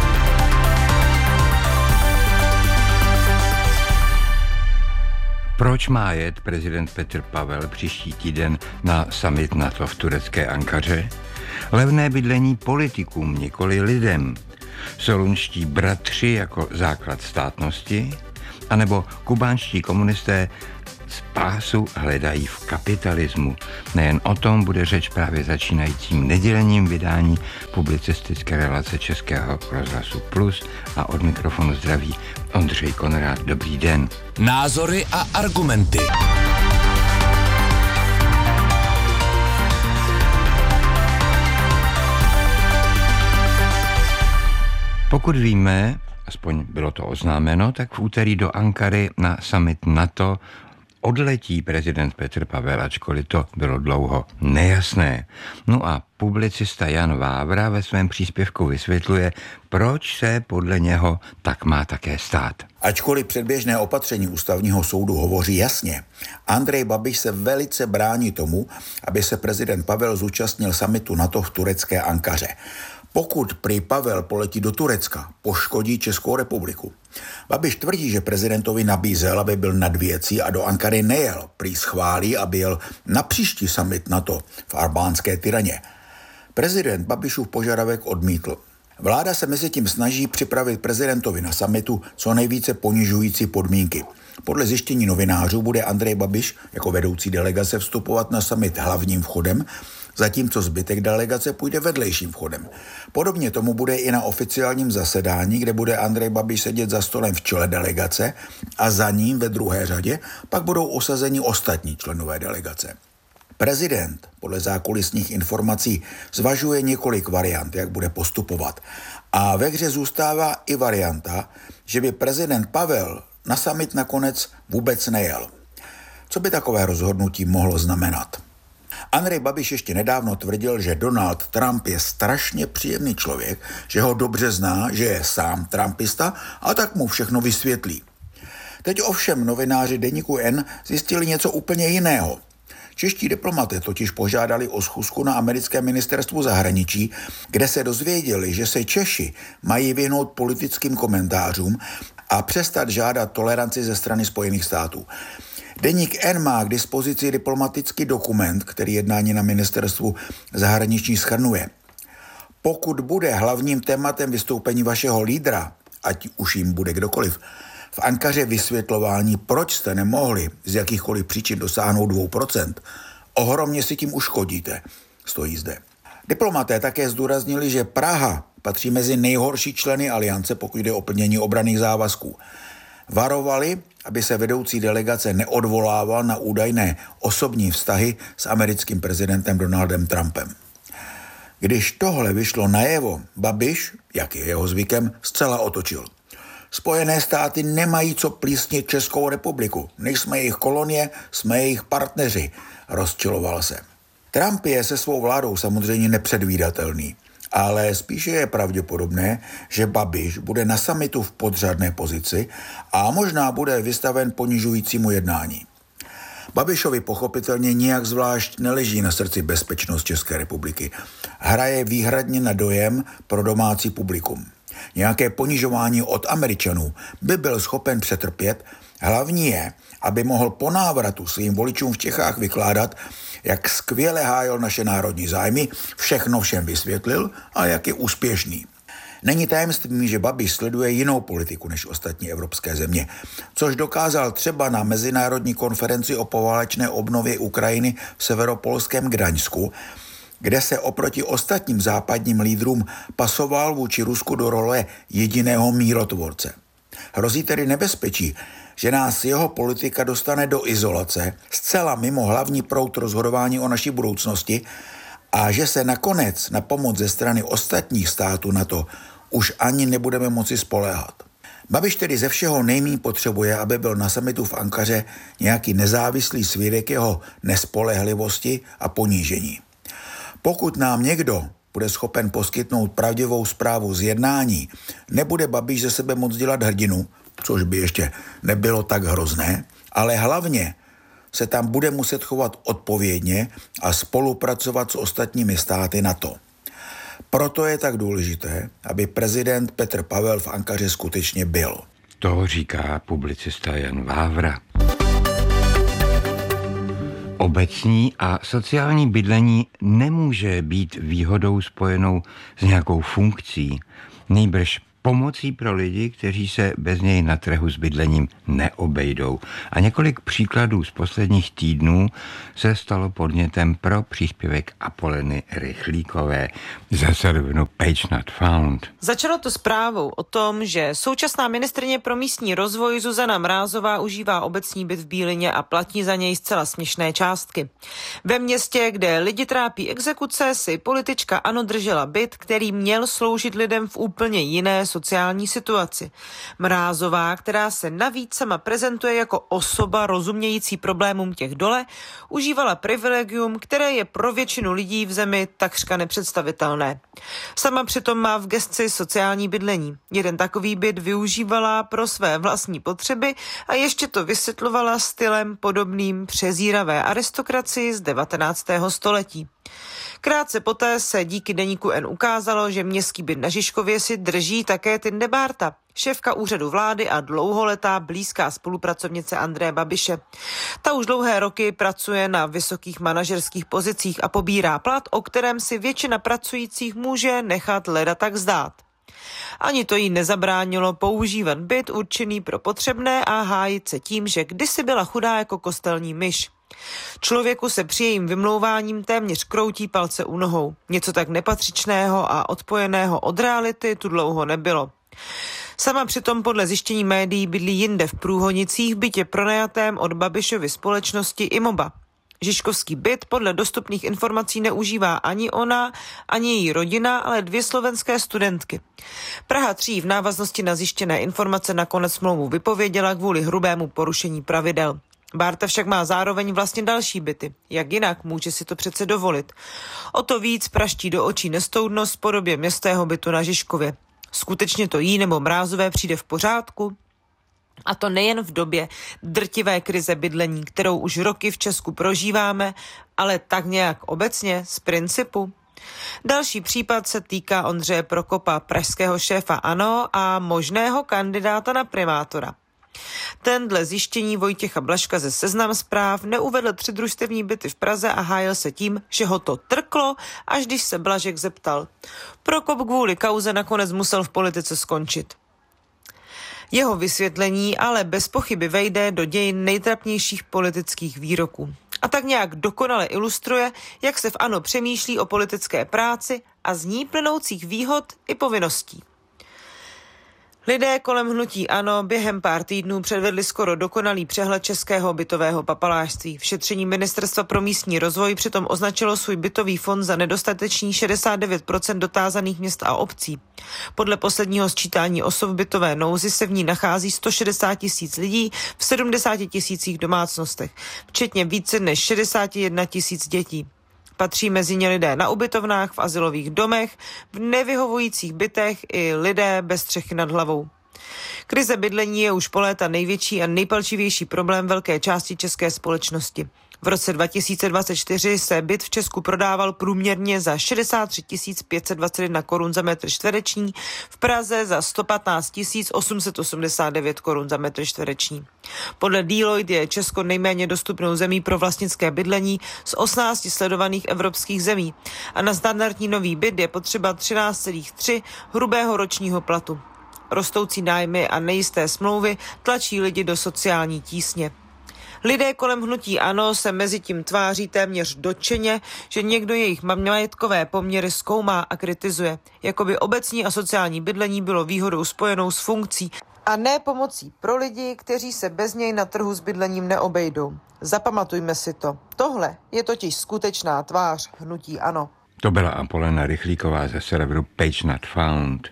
Proč má jet prezident Petr Pavel příští týden na summit NATO v turecké Ankaře? Levné bydlení politikům, nikoli lidem. Solunští bratři jako základ státnosti? A nebo kubánští komunisté spásu hledají v kapitalismu? Nejen o tom bude řeč právě začínajícím nedělním vydání publicistické relace Českého rozhlasu Plus a od mikrofonu zdraví Ondřej Konrád. Dobrý den. Názory a argumenty. Pokud víme, aspoň bylo to oznámeno, tak v úterý do Ankary na summit NATO odletí prezident Petr Pavel, ačkoliv to bylo dlouho nejasné. No a publicista Jan Vávra ve svém příspěvku vysvětluje, proč se podle něho tak má také stát. Ačkoliv předběžné opatření ústavního soudu hovoří jasně, Andrej Babiš se velice brání tomu, aby se prezident Pavel zúčastnil summitu NATO v turecké Ankaře. Pokud prý Pavel poletí do Turecka, poškodí Českou republiku. Babiš tvrdí, že prezidentovi nabízel, aby byl nad věcí a do Ankary nejel. Prý schválí, aby jel na příští summit NATO v albánské Tiraně. Prezident Babišův požadavek odmítl. Vláda se mezi tím snaží připravit prezidentovi na summitu co nejvíce ponižující podmínky. Podle zjištění novinářů bude Andrej Babiš jako vedoucí delegace vstupovat na summit hlavním vchodem, zatímco zbytek delegace půjde vedlejším vchodem. Podobně tomu bude i na oficiálním zasedání, kde bude Andrej Babiš sedět za stolem v čele delegace a za ním ve druhé řadě pak budou osazeni ostatní členové delegace. Prezident podle zákulisních informací zvažuje několik variant, jak bude postupovat. A ve hře zůstává i varianta, že by prezident Pavel na summit nakonec vůbec nejel. Co by takové rozhodnutí mohlo znamenat? Andrej Babiš ještě nedávno tvrdil, že Donald Trump je strašně příjemný člověk, že ho dobře zná, že je sám trumpista a tak mu všechno vysvětlí. Teď ovšem novináři deníku N zjistili něco úplně jiného. Čeští diplomaté totiž požádali o schůzku na americkém ministerstvu zahraničí, kde se dozvěděli, že se Češi mají vyhnout politickým komentářům a přestat žádat toleranci ze strany Spojených států. Deník N má k dispozici diplomatický dokument, který jednání na ministerstvu zahraničí shrnuje. Pokud bude hlavním tématem vystoupení vašeho lídra, ať už jim bude kdokoliv, v Ankaře vysvětlování, proč jste nemohli z jakýchkoliv příčin dosáhnout dvou procent, ohromně si tím uškodíte, stojí zde. Diplomaté také zdůraznili, že Praha patří mezi nejhorší členy aliance, pokud jde o plnění obranných závazků. Varovali, aby se vedoucí delegace neodvolával na údajné osobní vztahy s americkým prezidentem Donaldem Trumpem. Když tohle vyšlo najevo, Babiš, jak je jeho zvykem, zcela otočil. Spojené státy nemají co plísnit Českou republiku. Nejsme jejich kolonie, jsme jejich partneři, rozčiloval se. Trump je se svou vládou samozřejmě nepředvídatelný, ale spíše je pravděpodobné, že Babiš bude na summitu v podřadné pozici a možná bude vystaven ponižujícímu jednání. Babišovi pochopitelně nijak zvlášť neleží na srdci bezpečnost České republiky. Hraje výhradně na dojem pro domácí publikum. Nějaké ponižování od Američanů by byl schopen přetrpět, hlavní je, aby mohl po návratu svým voličům v Čechách vykládat, jak skvěle hájil naše národní zájmy, všechno všem vysvětlil a jak je úspěšný. Není tajemstvím, že Babiš sleduje jinou politiku než ostatní evropské země, což dokázal třeba na mezinárodní konferenci o poválečné obnově Ukrajiny v severopolském Gdaňsku, kde se oproti ostatním západním lídrům pasoval vůči Rusku do role jediného mírotvorce. Hrozí tedy nebezpečí, že nás jeho politika dostane do izolace, zcela mimo hlavní proud rozhodování o naší budoucnosti a že se nakonec na pomoc ze strany ostatních států na to už ani nebudeme moci spoléhat. Babiš tedy ze všeho nejméně potřebuje, aby byl na summitu v Ankaře nějaký nezávislý svědek jeho nespolehlivosti a ponížení. Pokud nám někdo bude schopen poskytnout pravdivou zprávu z jednání, nebude Babiš ze sebe moc dělat hrdinu, což by ještě nebylo tak hrozné, ale hlavně se tam bude muset chovat odpovědně a spolupracovat s ostatními státy NATO. Proto je tak důležité, aby prezident Petr Pavel v Ankaře skutečně byl. To říká publicista Jan Vávra. Obecní a sociální bydlení nemůže být výhodou spojenou s nějakou funkcí, nýbrž pomocí pro lidi, kteří se bez něj na trhu s bydlením neobejdou. A několik příkladů z posledních týdnů se stalo podnětem pro příspěvek Apoleny Rychlíkové ze serveru Page Not Found. Začalo to zprávou o tom, že současná ministryně pro místní rozvoj Zuzana Mrázová užívá obecní byt v Bílině a platí za něj zcela směšné částky. Ve městě, kde lidi trápí exekuce, si politička ANO držela byt, který měl sloužit lidem v úplně jiné sociální situaci. Mrázová, která se navíc sama prezentuje jako osoba rozumějící problémům těch dole, užívala privilegium, které je pro většinu lidí v zemi takřka nepředstavitelné. Sama přitom má v gesci sociální bydlení. Jeden takový byt využívala pro své vlastní potřeby a ještě to vysvětlovala stylem podobným přezíravé aristokracii z devatenáctého století. Krátce poté se díky deníku N ukázalo, že městský byt na Žižkově si drží také Tinde Bárta, šéfka úřadu vlády a dlouholetá blízká spolupracovnice Andreje Babiše. Ta už dlouhé roky pracuje na vysokých manažerských pozicích a pobírá plat, o kterém si většina pracujících může nechat leda tak zdát. Ani to jí nezabránilo používat byt určený pro potřebné a hájit se tím, že kdysi byla chudá jako kostelní myš. Člověku se při jejím vymlouváním téměř kroutí palce u nohou. Něco tak nepatřičného a odpojeného od reality tu dlouho nebylo. Sama přitom podle zjištění médií bydlí jinde v Průhonicích v bytě pronajatém od Babišovy společnosti Imoba. Žižkovský byt podle dostupných informací neužívá ani ona, ani její rodina, ale dvě slovenské studentky. Praha tři v návaznosti na zjištěné informace nakonec smlouvu vypověděla kvůli hrubému porušení pravidel. Bárta však má zároveň vlastně další byty. Jak jinak, může si to přece dovolit. O to víc praští do očí nestoudnost v podobě městského bytu na Žižkově. Skutečně to jí nebo Mrázové přijde v pořádku? A to nejen v době drtivé krize bydlení, kterou už roky v Česku prožíváme, ale tak nějak obecně z principu. Další případ se týká Ondřeje Prokopa, pražského šéfa ANO a možného kandidáta na primátora. Ten dle zjištění Vojtěcha Blažka ze Seznam Zpráv neuvedl tři družstevní byty v Praze a hájil se tím, že ho to trklo, až když se Blažek zeptal. Prokop kvůli kauze nakonec musel v politice skončit. Jeho vysvětlení ale bez pochyby vejde do dějin nejtrapnějších politických výroků. A tak nějak dokonale ilustruje, jak se v ANO přemýšlí o politické práci a z ní plynoucích výhod i povinností. Lidé kolem hnutí ANO během pár týdnů předvedli skoro dokonalý přehled českého bytového papalášství. V šetření Ministerstva pro místní rozvoj přitom označilo svůj bytový fond za nedostatečný šedesát devět procent dotázaných měst a obcí. Podle posledního sčítání osob v bytové nouzi se v ní nachází sto šedesát tisíc lidí v sedmdesáti tisících domácnostech, včetně více než šedesát jedna tisíc dětí. Patří mezi ně lidé na ubytovnách, v azylových domech, v nevyhovujících bytech i lidé bez střechy nad hlavou. Krize bydlení je už po léta největší a nejpalčivější problém velké části české společnosti. V roce dva tisíce dvacet čtyři se byt v Česku prodával průměrně za šedesát tři tisíc pět set dvacet jedna korun za metr čtvereční, v Praze za sto patnáct tisíc osm set osmdesát devět korun za metr čtvereční. Podle Deloitte je Česko nejméně dostupnou zemí pro vlastnické bydlení z osmnácti sledovaných evropských zemí a na standardní nový byt je potřeba třináct celá tři hrubého ročního platu. Rostoucí nájmy a nejisté smlouvy tlačí lidi do sociální tísně. Lidé kolem hnutí ANO se mezi tím tváří téměř dotčeně, že někdo jejich majetkové poměry zkoumá a kritizuje, jako by obecní a sociální bydlení bylo výhodou spojenou s funkcí A ne pomocí pro lidi, kteří se bez něj na trhu s bydlením neobejdou. Zapamatujme si to. Tohle je totiž skutečná tvář hnutí ANO. To byla Apolena Rychlíková ze serveru Page Not Found.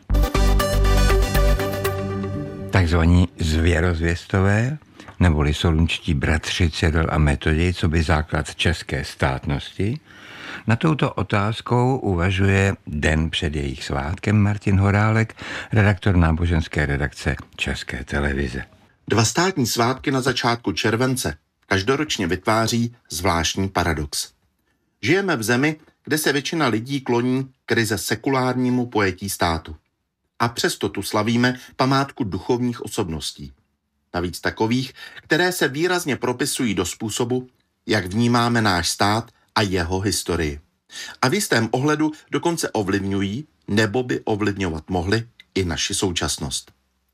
Takzvaní zvěrozvěstové, neboli solunčtí bratři Cyril a Metoděj, co by základ české státnosti, na touto otázkou uvažuje den před jejich svátkem Martin Horálek, redaktor náboženské redakce České televize. Dva státní svátky na začátku července každoročně vytváří zvláštní paradox. Žijeme v zemi, kde se většina lidí kloní k ryze sekulárnímu pojetí státu. A přesto tu slavíme památku duchovních osobností. Navíc takových, které se výrazně propisují do způsobu, jak vnímáme náš stát a jeho historii. A v jistém ohledu dokonce ovlivňují, nebo by ovlivňovat mohli, i naši současnost.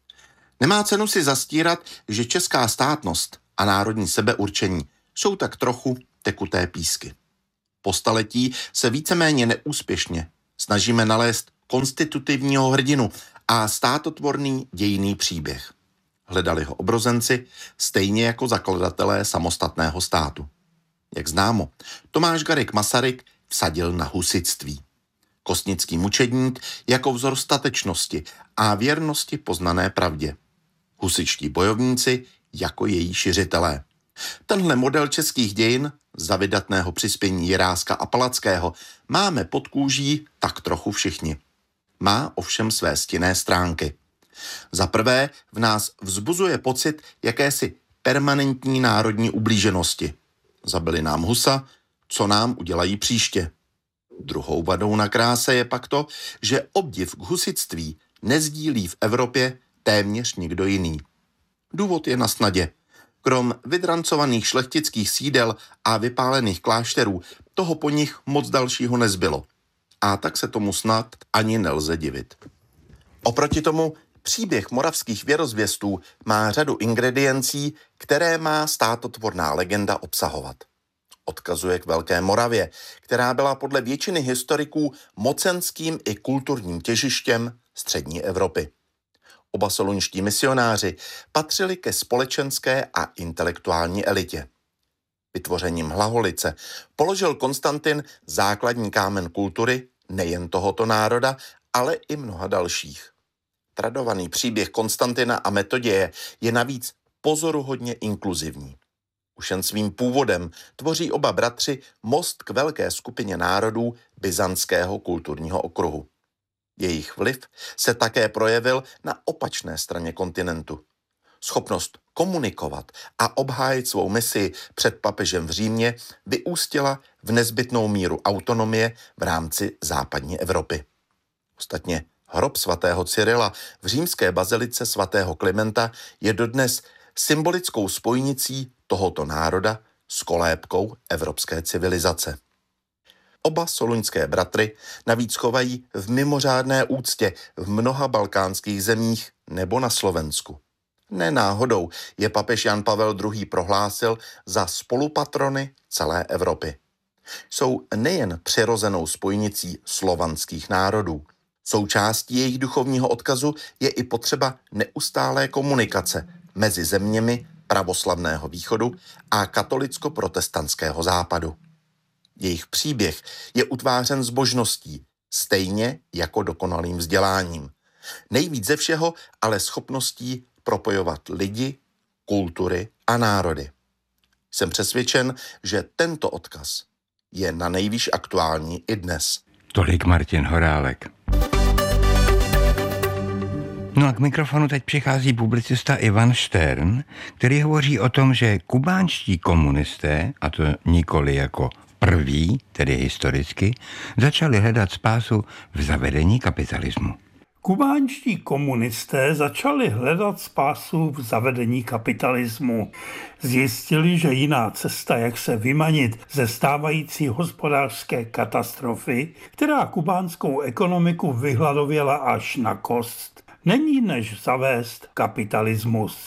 Nemá cenu si zastírat, že česká státnost a národní sebeurčení jsou tak trochu tekuté písky. Po staletí se víceméně neúspěšně snažíme nalézt konstitutivního hrdinu a státotvorný dějinný příběh. Hledali ho obrozenci, stejně jako zakladatelé samostatného státu. Jak známo, Tomáš Garrigue Masaryk vsadil na husitství. Kostnický mučedník jako vzor statečnosti a věrnosti poznané pravdě. Husičtí bojovníci jako její šiřitelé. Tenhle model českých dějin, za vydatného přispění Jiráska a Palackého, máme pod kůží tak trochu všichni. Má ovšem své stinné stránky. Za prvé v nás vzbuzuje pocit jakési permanentní národní ublíženosti. Zabili nám Husa, co nám udělají příště. Druhou vadou na kráse je pak to, že obdiv k husitství nezdílí v Evropě téměř nikdo jiný. Důvod je na snadě. Krom vydrancovaných šlechtických sídel a vypálených klášterů toho po nich moc dalšího nezbylo. A tak se tomu snad ani nelze divit. Oproti tomu příběh moravských věrozvěstů má řadu ingrediencí, které má státotvorná legenda obsahovat. Odkazuje k Velké Moravě, která byla podle většiny historiků mocenským i kulturním těžištěm střední Evropy. Oba solunští misionáři patřili ke společenské a intelektuální elitě. Vytvořením Hlaholice položil Konstantin základní kámen kultury nejen tohoto národa, ale i mnoha dalších. Tradovaný příběh Konstantina a Metoděje je navíc pozoruhodně inkluzivní. Už jen svým původem tvoří oba bratři most k velké skupině národů byzantského kulturního okruhu. Jejich vliv se také projevil na opačné straně kontinentu. Schopnost komunikovat a obhájit svou misi před papežem v Římě vyústila v nezbytnou míru autonomie v rámci západní Evropy. Ostatně hrob svatého Cyrila v římské bazilice svatého Klimenta je dodnes symbolickou spojnicí tohoto národa s kolébkou evropské civilizace. Oba soluňské bratry navíc chovají v mimořádné úctě v mnoha balkánských zemích nebo na Slovensku. Ne náhodou je papež Jan Pavel druhý. Prohlásil za spolupatrony celé Evropy. Jsou nejen přirozenou spojnicí slovanských národů. Součástí jejich duchovního odkazu je i potřeba neustálé komunikace mezi zeměmi pravoslavného východu a katolicko-protestantského západu. Jejich příběh je utvářen zbožností, stejně jako dokonalým vzděláním. Nejvíc ze všeho ale schopností propojovat lidi, kultury a národy. Jsem přesvědčen, že tento odkaz je na nejvýš aktuální i dnes. Tolik Martin Horálek. No a k mikrofonu teď přichází publicista Ivan Štern, který hovoří o tom, že kubánští komunisté, a to nikoli jako prví, tedy historicky, začali hledat spásu v zavedení kapitalismu. Kubánští komunisté začali hledat spásu v zavedení kapitalismu. Zjistili, že jiná cesta, jak se vymanit ze stávající hospodářské katastrofy, která kubánskou ekonomiku vyhladověla až na kost, není než zavést kapitalismus.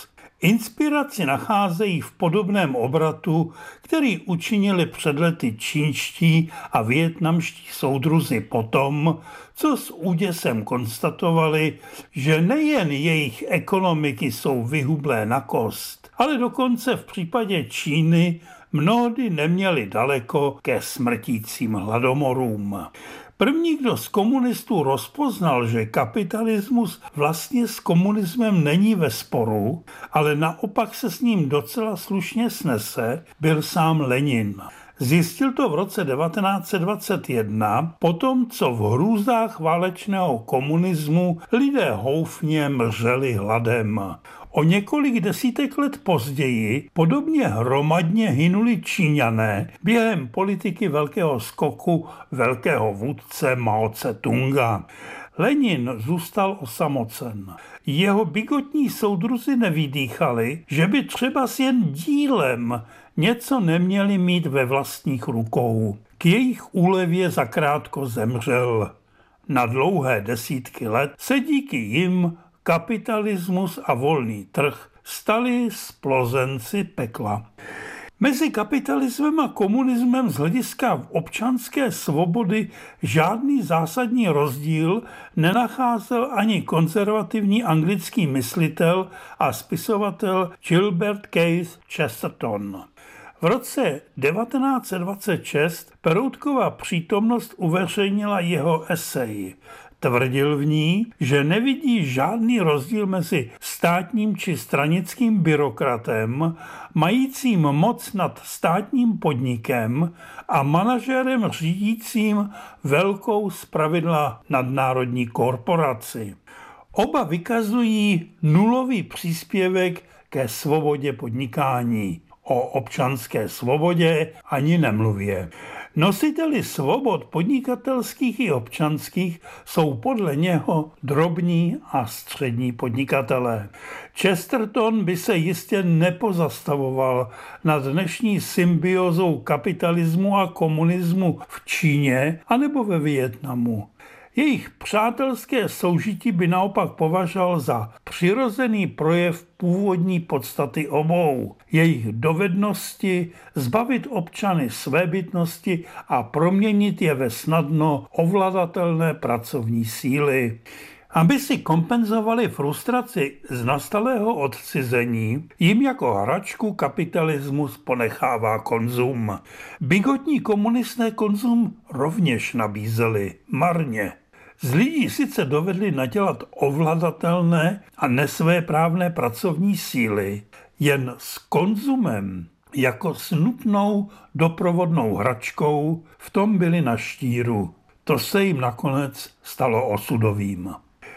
Inspiraci nacházejí v podobném obratu, který učinili před lety čínští a vietnamští soudruzi potom, co s úděsem konstatovali, že nejen jejich ekonomiky jsou vyhublé na kost, ale dokonce v případě Číny mnohdy neměli daleko ke smrtícím hladomorům. První, kdo z komunistů rozpoznal, že kapitalismus vlastně s komunismem není ve sporu, ale naopak se s ním docela slušně snese, byl sám Lenin. Zjistil to v roce devatenáct set dvacet jedna, potom co v hrůzách válečného komunismu lidé houfně mřeli hladem. O několik desítek let později podobně hromadně hynuli Číňané během politiky velkého skoku velkého vůdce Mao Tse-tunga. Lenin zůstal osamocen. Jeho bigotní soudruzi nevydýchali, že by třeba s jen dílem něco neměli mít ve vlastních rukou. K jejich úlevě zakrátko zemřel. Na dlouhé desítky let se díky jim kapitalismus a volný trh stali splozenci pekla. Mezi kapitalismem a komunismem z hlediska občanské svobody žádný zásadní rozdíl nenacházel ani konzervativní anglický myslitel a spisovatel Gilbert Keith Chesterton. V roce devatenáct set dvacet šest Peroutkova přítomnost uveřejnila jeho esej. Tvrdil v ní, že nevidí žádný rozdíl mezi státním či stranickým byrokratem, majícím moc nad státním podnikem a manažerem řídícím velkou zpravidla nadnárodní korporaci. Oba vykazují nulový příspěvek ke svobodě podnikání. O občanské svobodě ani nemluvě. Nositeli svobod podnikatelských i občanských jsou podle něho drobní a střední podnikatelé. Chesterton by se jistě nepozastavoval nad dnešní symbiózou kapitalismu a komunismu v Číně anebo ve Vietnamu. Jejich přátelské soužití by naopak považoval za přirozený projev původní podstaty obou, jejich dovednosti zbavit občany svébytnosti a proměnit je ve snadno ovladatelné pracovní síly. Aby si kompenzovali frustraci z nastalého odcizení, jim jako hračku kapitalismus ponechává konzum. Bigotní komunisté konzum rovněž nabízeli, marně. Z lidí sice dovedli nadělat ovladatelné a nesvéprávné pracovní síly, jen s konzumem jako s nutnou doprovodnou hračkou v tom byli na štíru. To se jim nakonec stalo osudovým.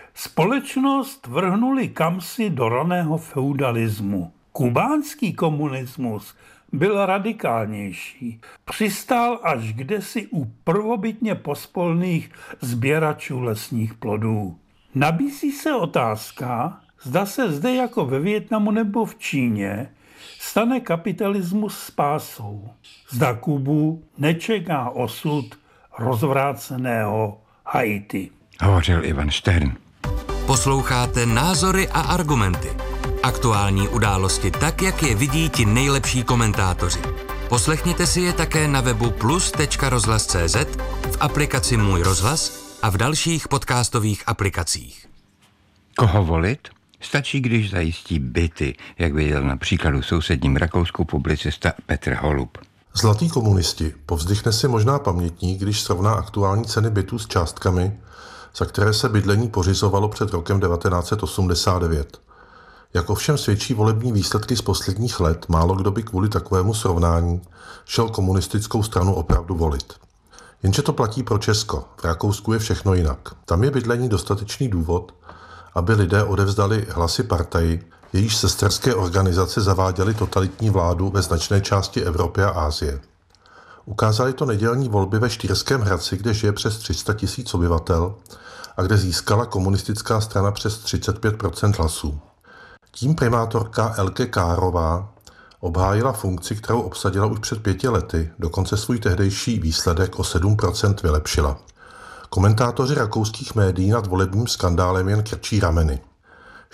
Společnost vrhnuli kamsi do raného feudalismu. Kubánský komunismus byl radikálnější. Přistál až kdesi u prvobytně pospolných sběračů lesních plodů. Nabízí se otázka, zda se zde jako ve Vietnamu nebo v Číně stane kapitalismus spásou. Zda Kubu nečeká osud rozvráceného Haiti. Hovořil Ivan Štern. Posloucháte Názory a argumenty. Aktuální události tak, jak je vidí ti nejlepší komentátoři. Poslechněte si je také na webu plus tečka rozhlas tečka cé zet, v aplikaci Můj rozhlas a v dalších podcastových aplikacích. Koho volit? Stačí, když zajistí byty, jak viděl na příkladu v sousedním Rakousku publicista Petr Holub. Zlatý komunisti povzdychne si možná pamětník, když srovná aktuální ceny bytů s částkami, za které se bydlení pořizovalo před rokem devatenáct set osmdesát devět. Jak ovšem svědčí volební výsledky z posledních let, málo kdo by kvůli takovému srovnání šel komunistickou stranu opravdu volit. Jenže to platí pro Česko. V Rakousku je všechno jinak. Tam je bydlení dostatečný důvod, aby lidé odevzdali hlasy partaji, jejíž sesterské organizace zaváděly totalitní vládu ve značné části Evropy a Asie. Ukázali to nedělní volby ve Štýrském Hradci, kde žije přes tři sta tisíc obyvatel a kde získala komunistická strana přes třicet pět procent hlasů. Tím primátorka Elke Kárová obhájila funkci, kterou obsadila už před pěti lety, dokonce svůj tehdejší výsledek o sedm procent vylepšila. Komentátoři rakouských médií nad volebním skandálem jen krčí rameny.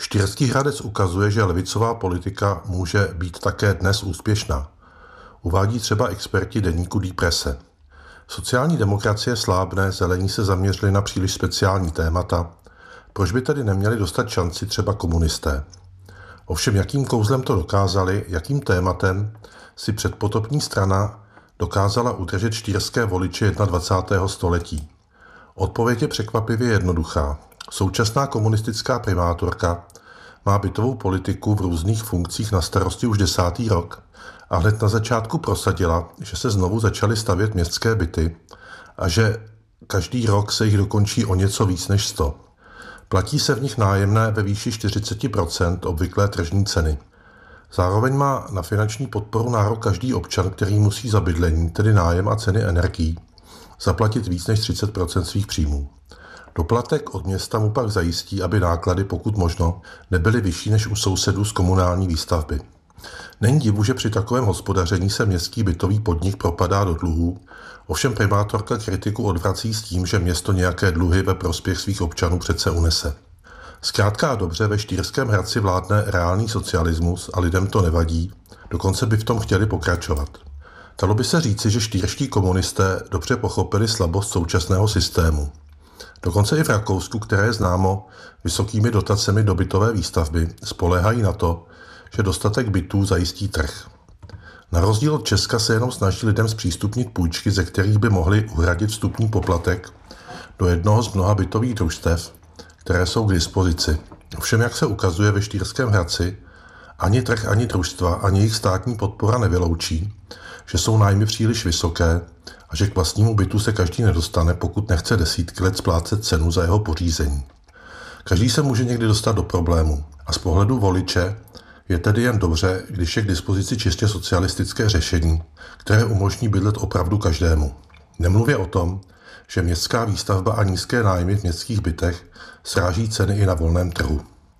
Štýrský Hradec ukazuje, že levicová politika může být také dnes úspěšná. Uvádí třeba experti deníku Die Presse. Sociální demokracie slábne, zelení se zaměřili na příliš speciální témata. Proč by tedy neměli dostat šanci třeba komunisté? Ovšem, jakým kouzlem to dokázali, jakým tématem si předpotopní strana dokázala udržet štýrské voliče dvacátého prvního století? Odpověď je překvapivě jednoduchá. Současná komunistická primátorka má bytovou politiku v různých funkcích na starosti už desátý rok a hned na začátku prosadila, že se znovu začaly stavět městské byty a že každý rok se jich dokončí o něco víc než sto. Platí se v nich nájemné ve výši čtyřicet procent obvyklé tržní ceny. Zároveň má na finanční podporu nárok každý občan, který musí za bydlení, tedy nájem a ceny energií, zaplatit víc než třicet procent svých příjmů. Doplatek od města mu pak zajistí, aby náklady, pokud možno, nebyly vyšší než u sousedů z komunální výstavby. Není divu, že při takovém hospodaření se městský bytový podnik propadá do dluhů, ovšem primátorka kritiku odvrací s tím, že město nějaké dluhy ve prospěch svých občanů přece unese. Zkrátka a dobře, ve Štýrském Hradci vládne reálný socialismus a lidem to nevadí, dokonce by v tom chtěli pokračovat. Dalo by se říci, že štýrští komunisté dobře pochopili slabost současného systému. Dokonce i v Rakousku, které je známo vysokými dotacemi do bytové výstavby, spoléhají na to, že dostatek bytů zajistí trh. Na rozdíl od Česka se jenom snaží lidem zpřístupnit půjčky, ze kterých by mohli uhradit vstupní poplatek do jednoho z mnoha bytových družstev, které jsou k dispozici. Ovšem, jak se ukazuje ve Štýrském Hradci, ani trh, ani družstva, ani jejich státní podpora nevyloučí, že jsou nájmy příliš vysoké a že k vlastnímu bytu se každý nedostane, pokud nechce desítky let splácet cenu za jeho pořízení. Každý se může někdy dostat do problému a z pohledu voliče je tedy jen dobře, když je k dispozici čistě socialistické řešení, které umožní bydlet opravdu každému. Nemluvě o tom, že městská výstavba a nízké nájmy v městských bytech sráží ceny i na volném trhu.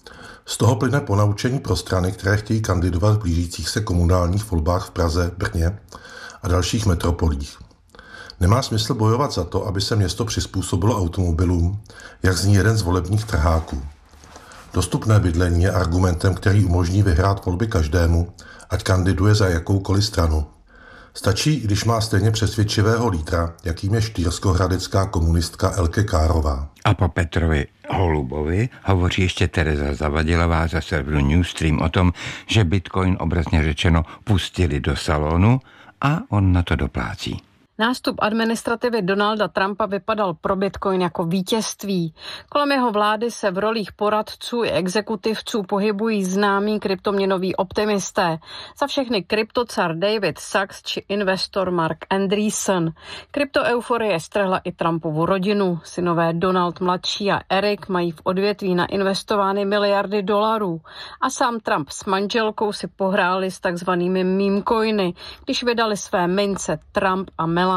Z toho plyne ponaučení pro strany, které chtějí kandidovat v blížících se komunálních volbách v Praze, Brně a dalších metropolích. Nemá smysl bojovat za to, aby se město přizpůsobilo automobilům, jak zní jeden z volebních trháků. Dostupné bydlení je argumentem, který umožní vyhrát volby každému, ať kandiduje za jakoukoliv stranu. Stačí, když má stejně přesvědčivého lídra, jakým je štýrskohradecká komunistka Elke Kárová. A po Petrovi Holubovi hovoří ještě Tereza Zavadilová za serveru Newsstream o tom, že Bitcoin obrazně řečeno pustili do salonu a on na to doplácí. Nástup administrativy Donalda Trumpa vypadal pro Bitcoin jako vítězství. Kolem jeho vlády se v rolích poradců i exekutivců pohybují známí kryptoměnoví optimisté. Za všechny kryptocar David Sachs či investor Mark Andreessen. Kryptoeuforie strhla i Trumpovu rodinu. Synové Donald mladší a Eric mají v odvětví nainvestovány miliardy dolarů. A sám Trump s manželkou si pohráli s takzvanými meme coiny, když vydali své mince Trump a Melania.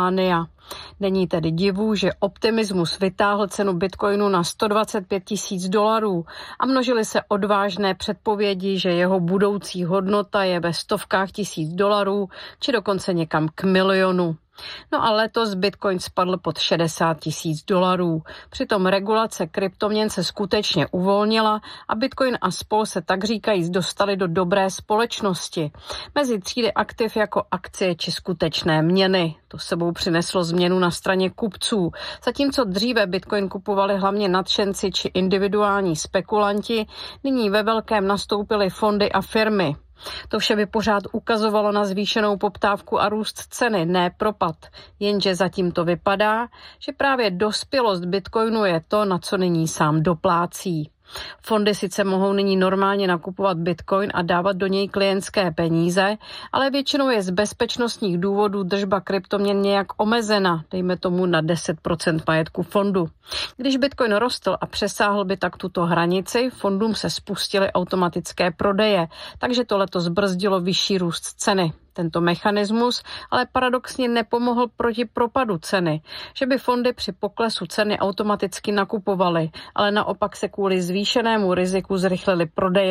Není tedy divu, že optimismus vytáhl cenu bitcoinu na sto dvacet pět tisíc dolarů a množily se odvážné předpovědi, že jeho budoucí hodnota je ve stovkách tisíc dolarů či dokonce někam k milionu. No a letos Bitcoin spadl pod šedesát tisíc dolarů. Přitom regulace kryptoměn se skutečně uvolnila a Bitcoin a spol se tak říkajíc dostali do dobré společnosti. Mezi třídy aktiv jako akcie či skutečné měny. To sebou přineslo změnu na straně kupců. Zatímco dříve Bitcoin kupovali hlavně nadšenci či individuální spekulanti, nyní ve velkém nastoupily fondy a firmy. To vše by pořád ukazovalo na zvýšenou poptávku a růst ceny, ne propad. Jenže zatím to vypadá, že právě dospělost Bitcoinu je to, na co nyní sám doplácí. Fondy sice mohou nyní normálně nakupovat Bitcoin a dávat do něj klientské peníze, ale většinou je z bezpečnostních důvodů držba kryptoměn nějak omezena, dejme tomu na deset procent majetku fondu. Když Bitcoin rostl a přesáhl by tak tuto hranici, fondům se spustily automatické prodeje, takže to letos zbrzdilo vyšší růst ceny. Tento mechanismus ale paradoxně nepomohl proti propadu ceny, že by fondy při poklesu ceny automaticky nakupovaly, ale naopak se kvůli zvýšenému riziku zrychlily prodeje.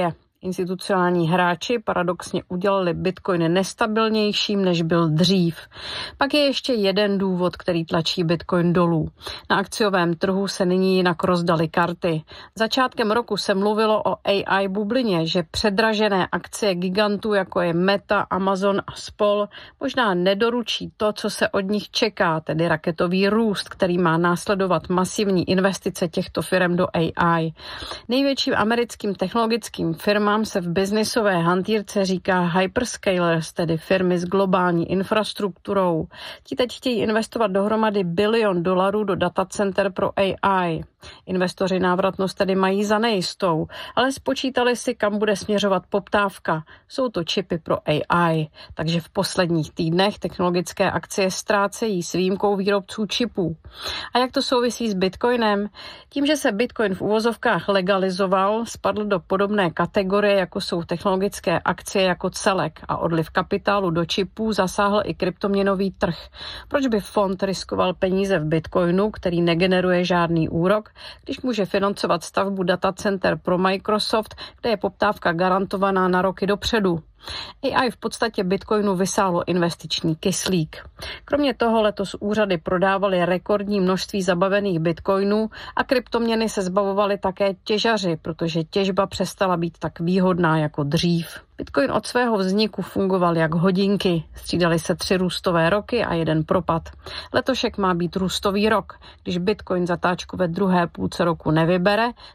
Institucionální hráči paradoxně udělali Bitcoin nestabilnějším, než byl dřív. Pak je ještě jeden důvod, který tlačí Bitcoin dolů. Na akciovém trhu se nyní jinak rozdaly karty. Začátkem roku se mluvilo o A I bublině, že předražené akcie gigantů, jako je Meta, Amazon a spol, možná nedoručí to, co se od nich čeká, tedy raketový růst, který má následovat masivní investice těchto firm do A I. Největším americkým technologickým firmám se v biznisové hantýrce říká hyperscalers, tedy firmy s globální infrastrukturou. Ti teď chtějí investovat dohromady bilion dolarů do datacenter pro A I. Investoři návratnost tedy mají za nejistou, ale spočítali si, kam bude směřovat poptávka. Jsou to čipy pro A I, takže v posledních týdnech technologické akcie ztrácejí s výjimkou výrobců čipů. A jak to souvisí s Bitcoinem? Tím, že se Bitcoin v uvozovkách legalizoval, spadl do podobné kategorie, jako jsou technologické akcie jako celek a odliv kapitálu do čipů zasáhl i kryptoměnový trh. Proč by fond riskoval peníze v Bitcoinu, který negeneruje žádný úrok, když může financovat stavbu datacenter pro Microsoft, kde je poptávka garantovaná na roky dopředu? A I v podstatě Bitcoinu vysálo investiční kyslík. Kromě toho letos úřady prodávaly rekordní množství zabavených bitcoinů a kryptoměny se zbavovaly také těžaři, protože těžba přestala být tak výhodná jako dřív. Bitcoin od svého vzniku fungoval jak hodinky. Střídaly se tři růstové roky a jeden propad. Letošek má být růstový rok. Když Bitcoin zatáčku ve druhé půlce roku nevybere,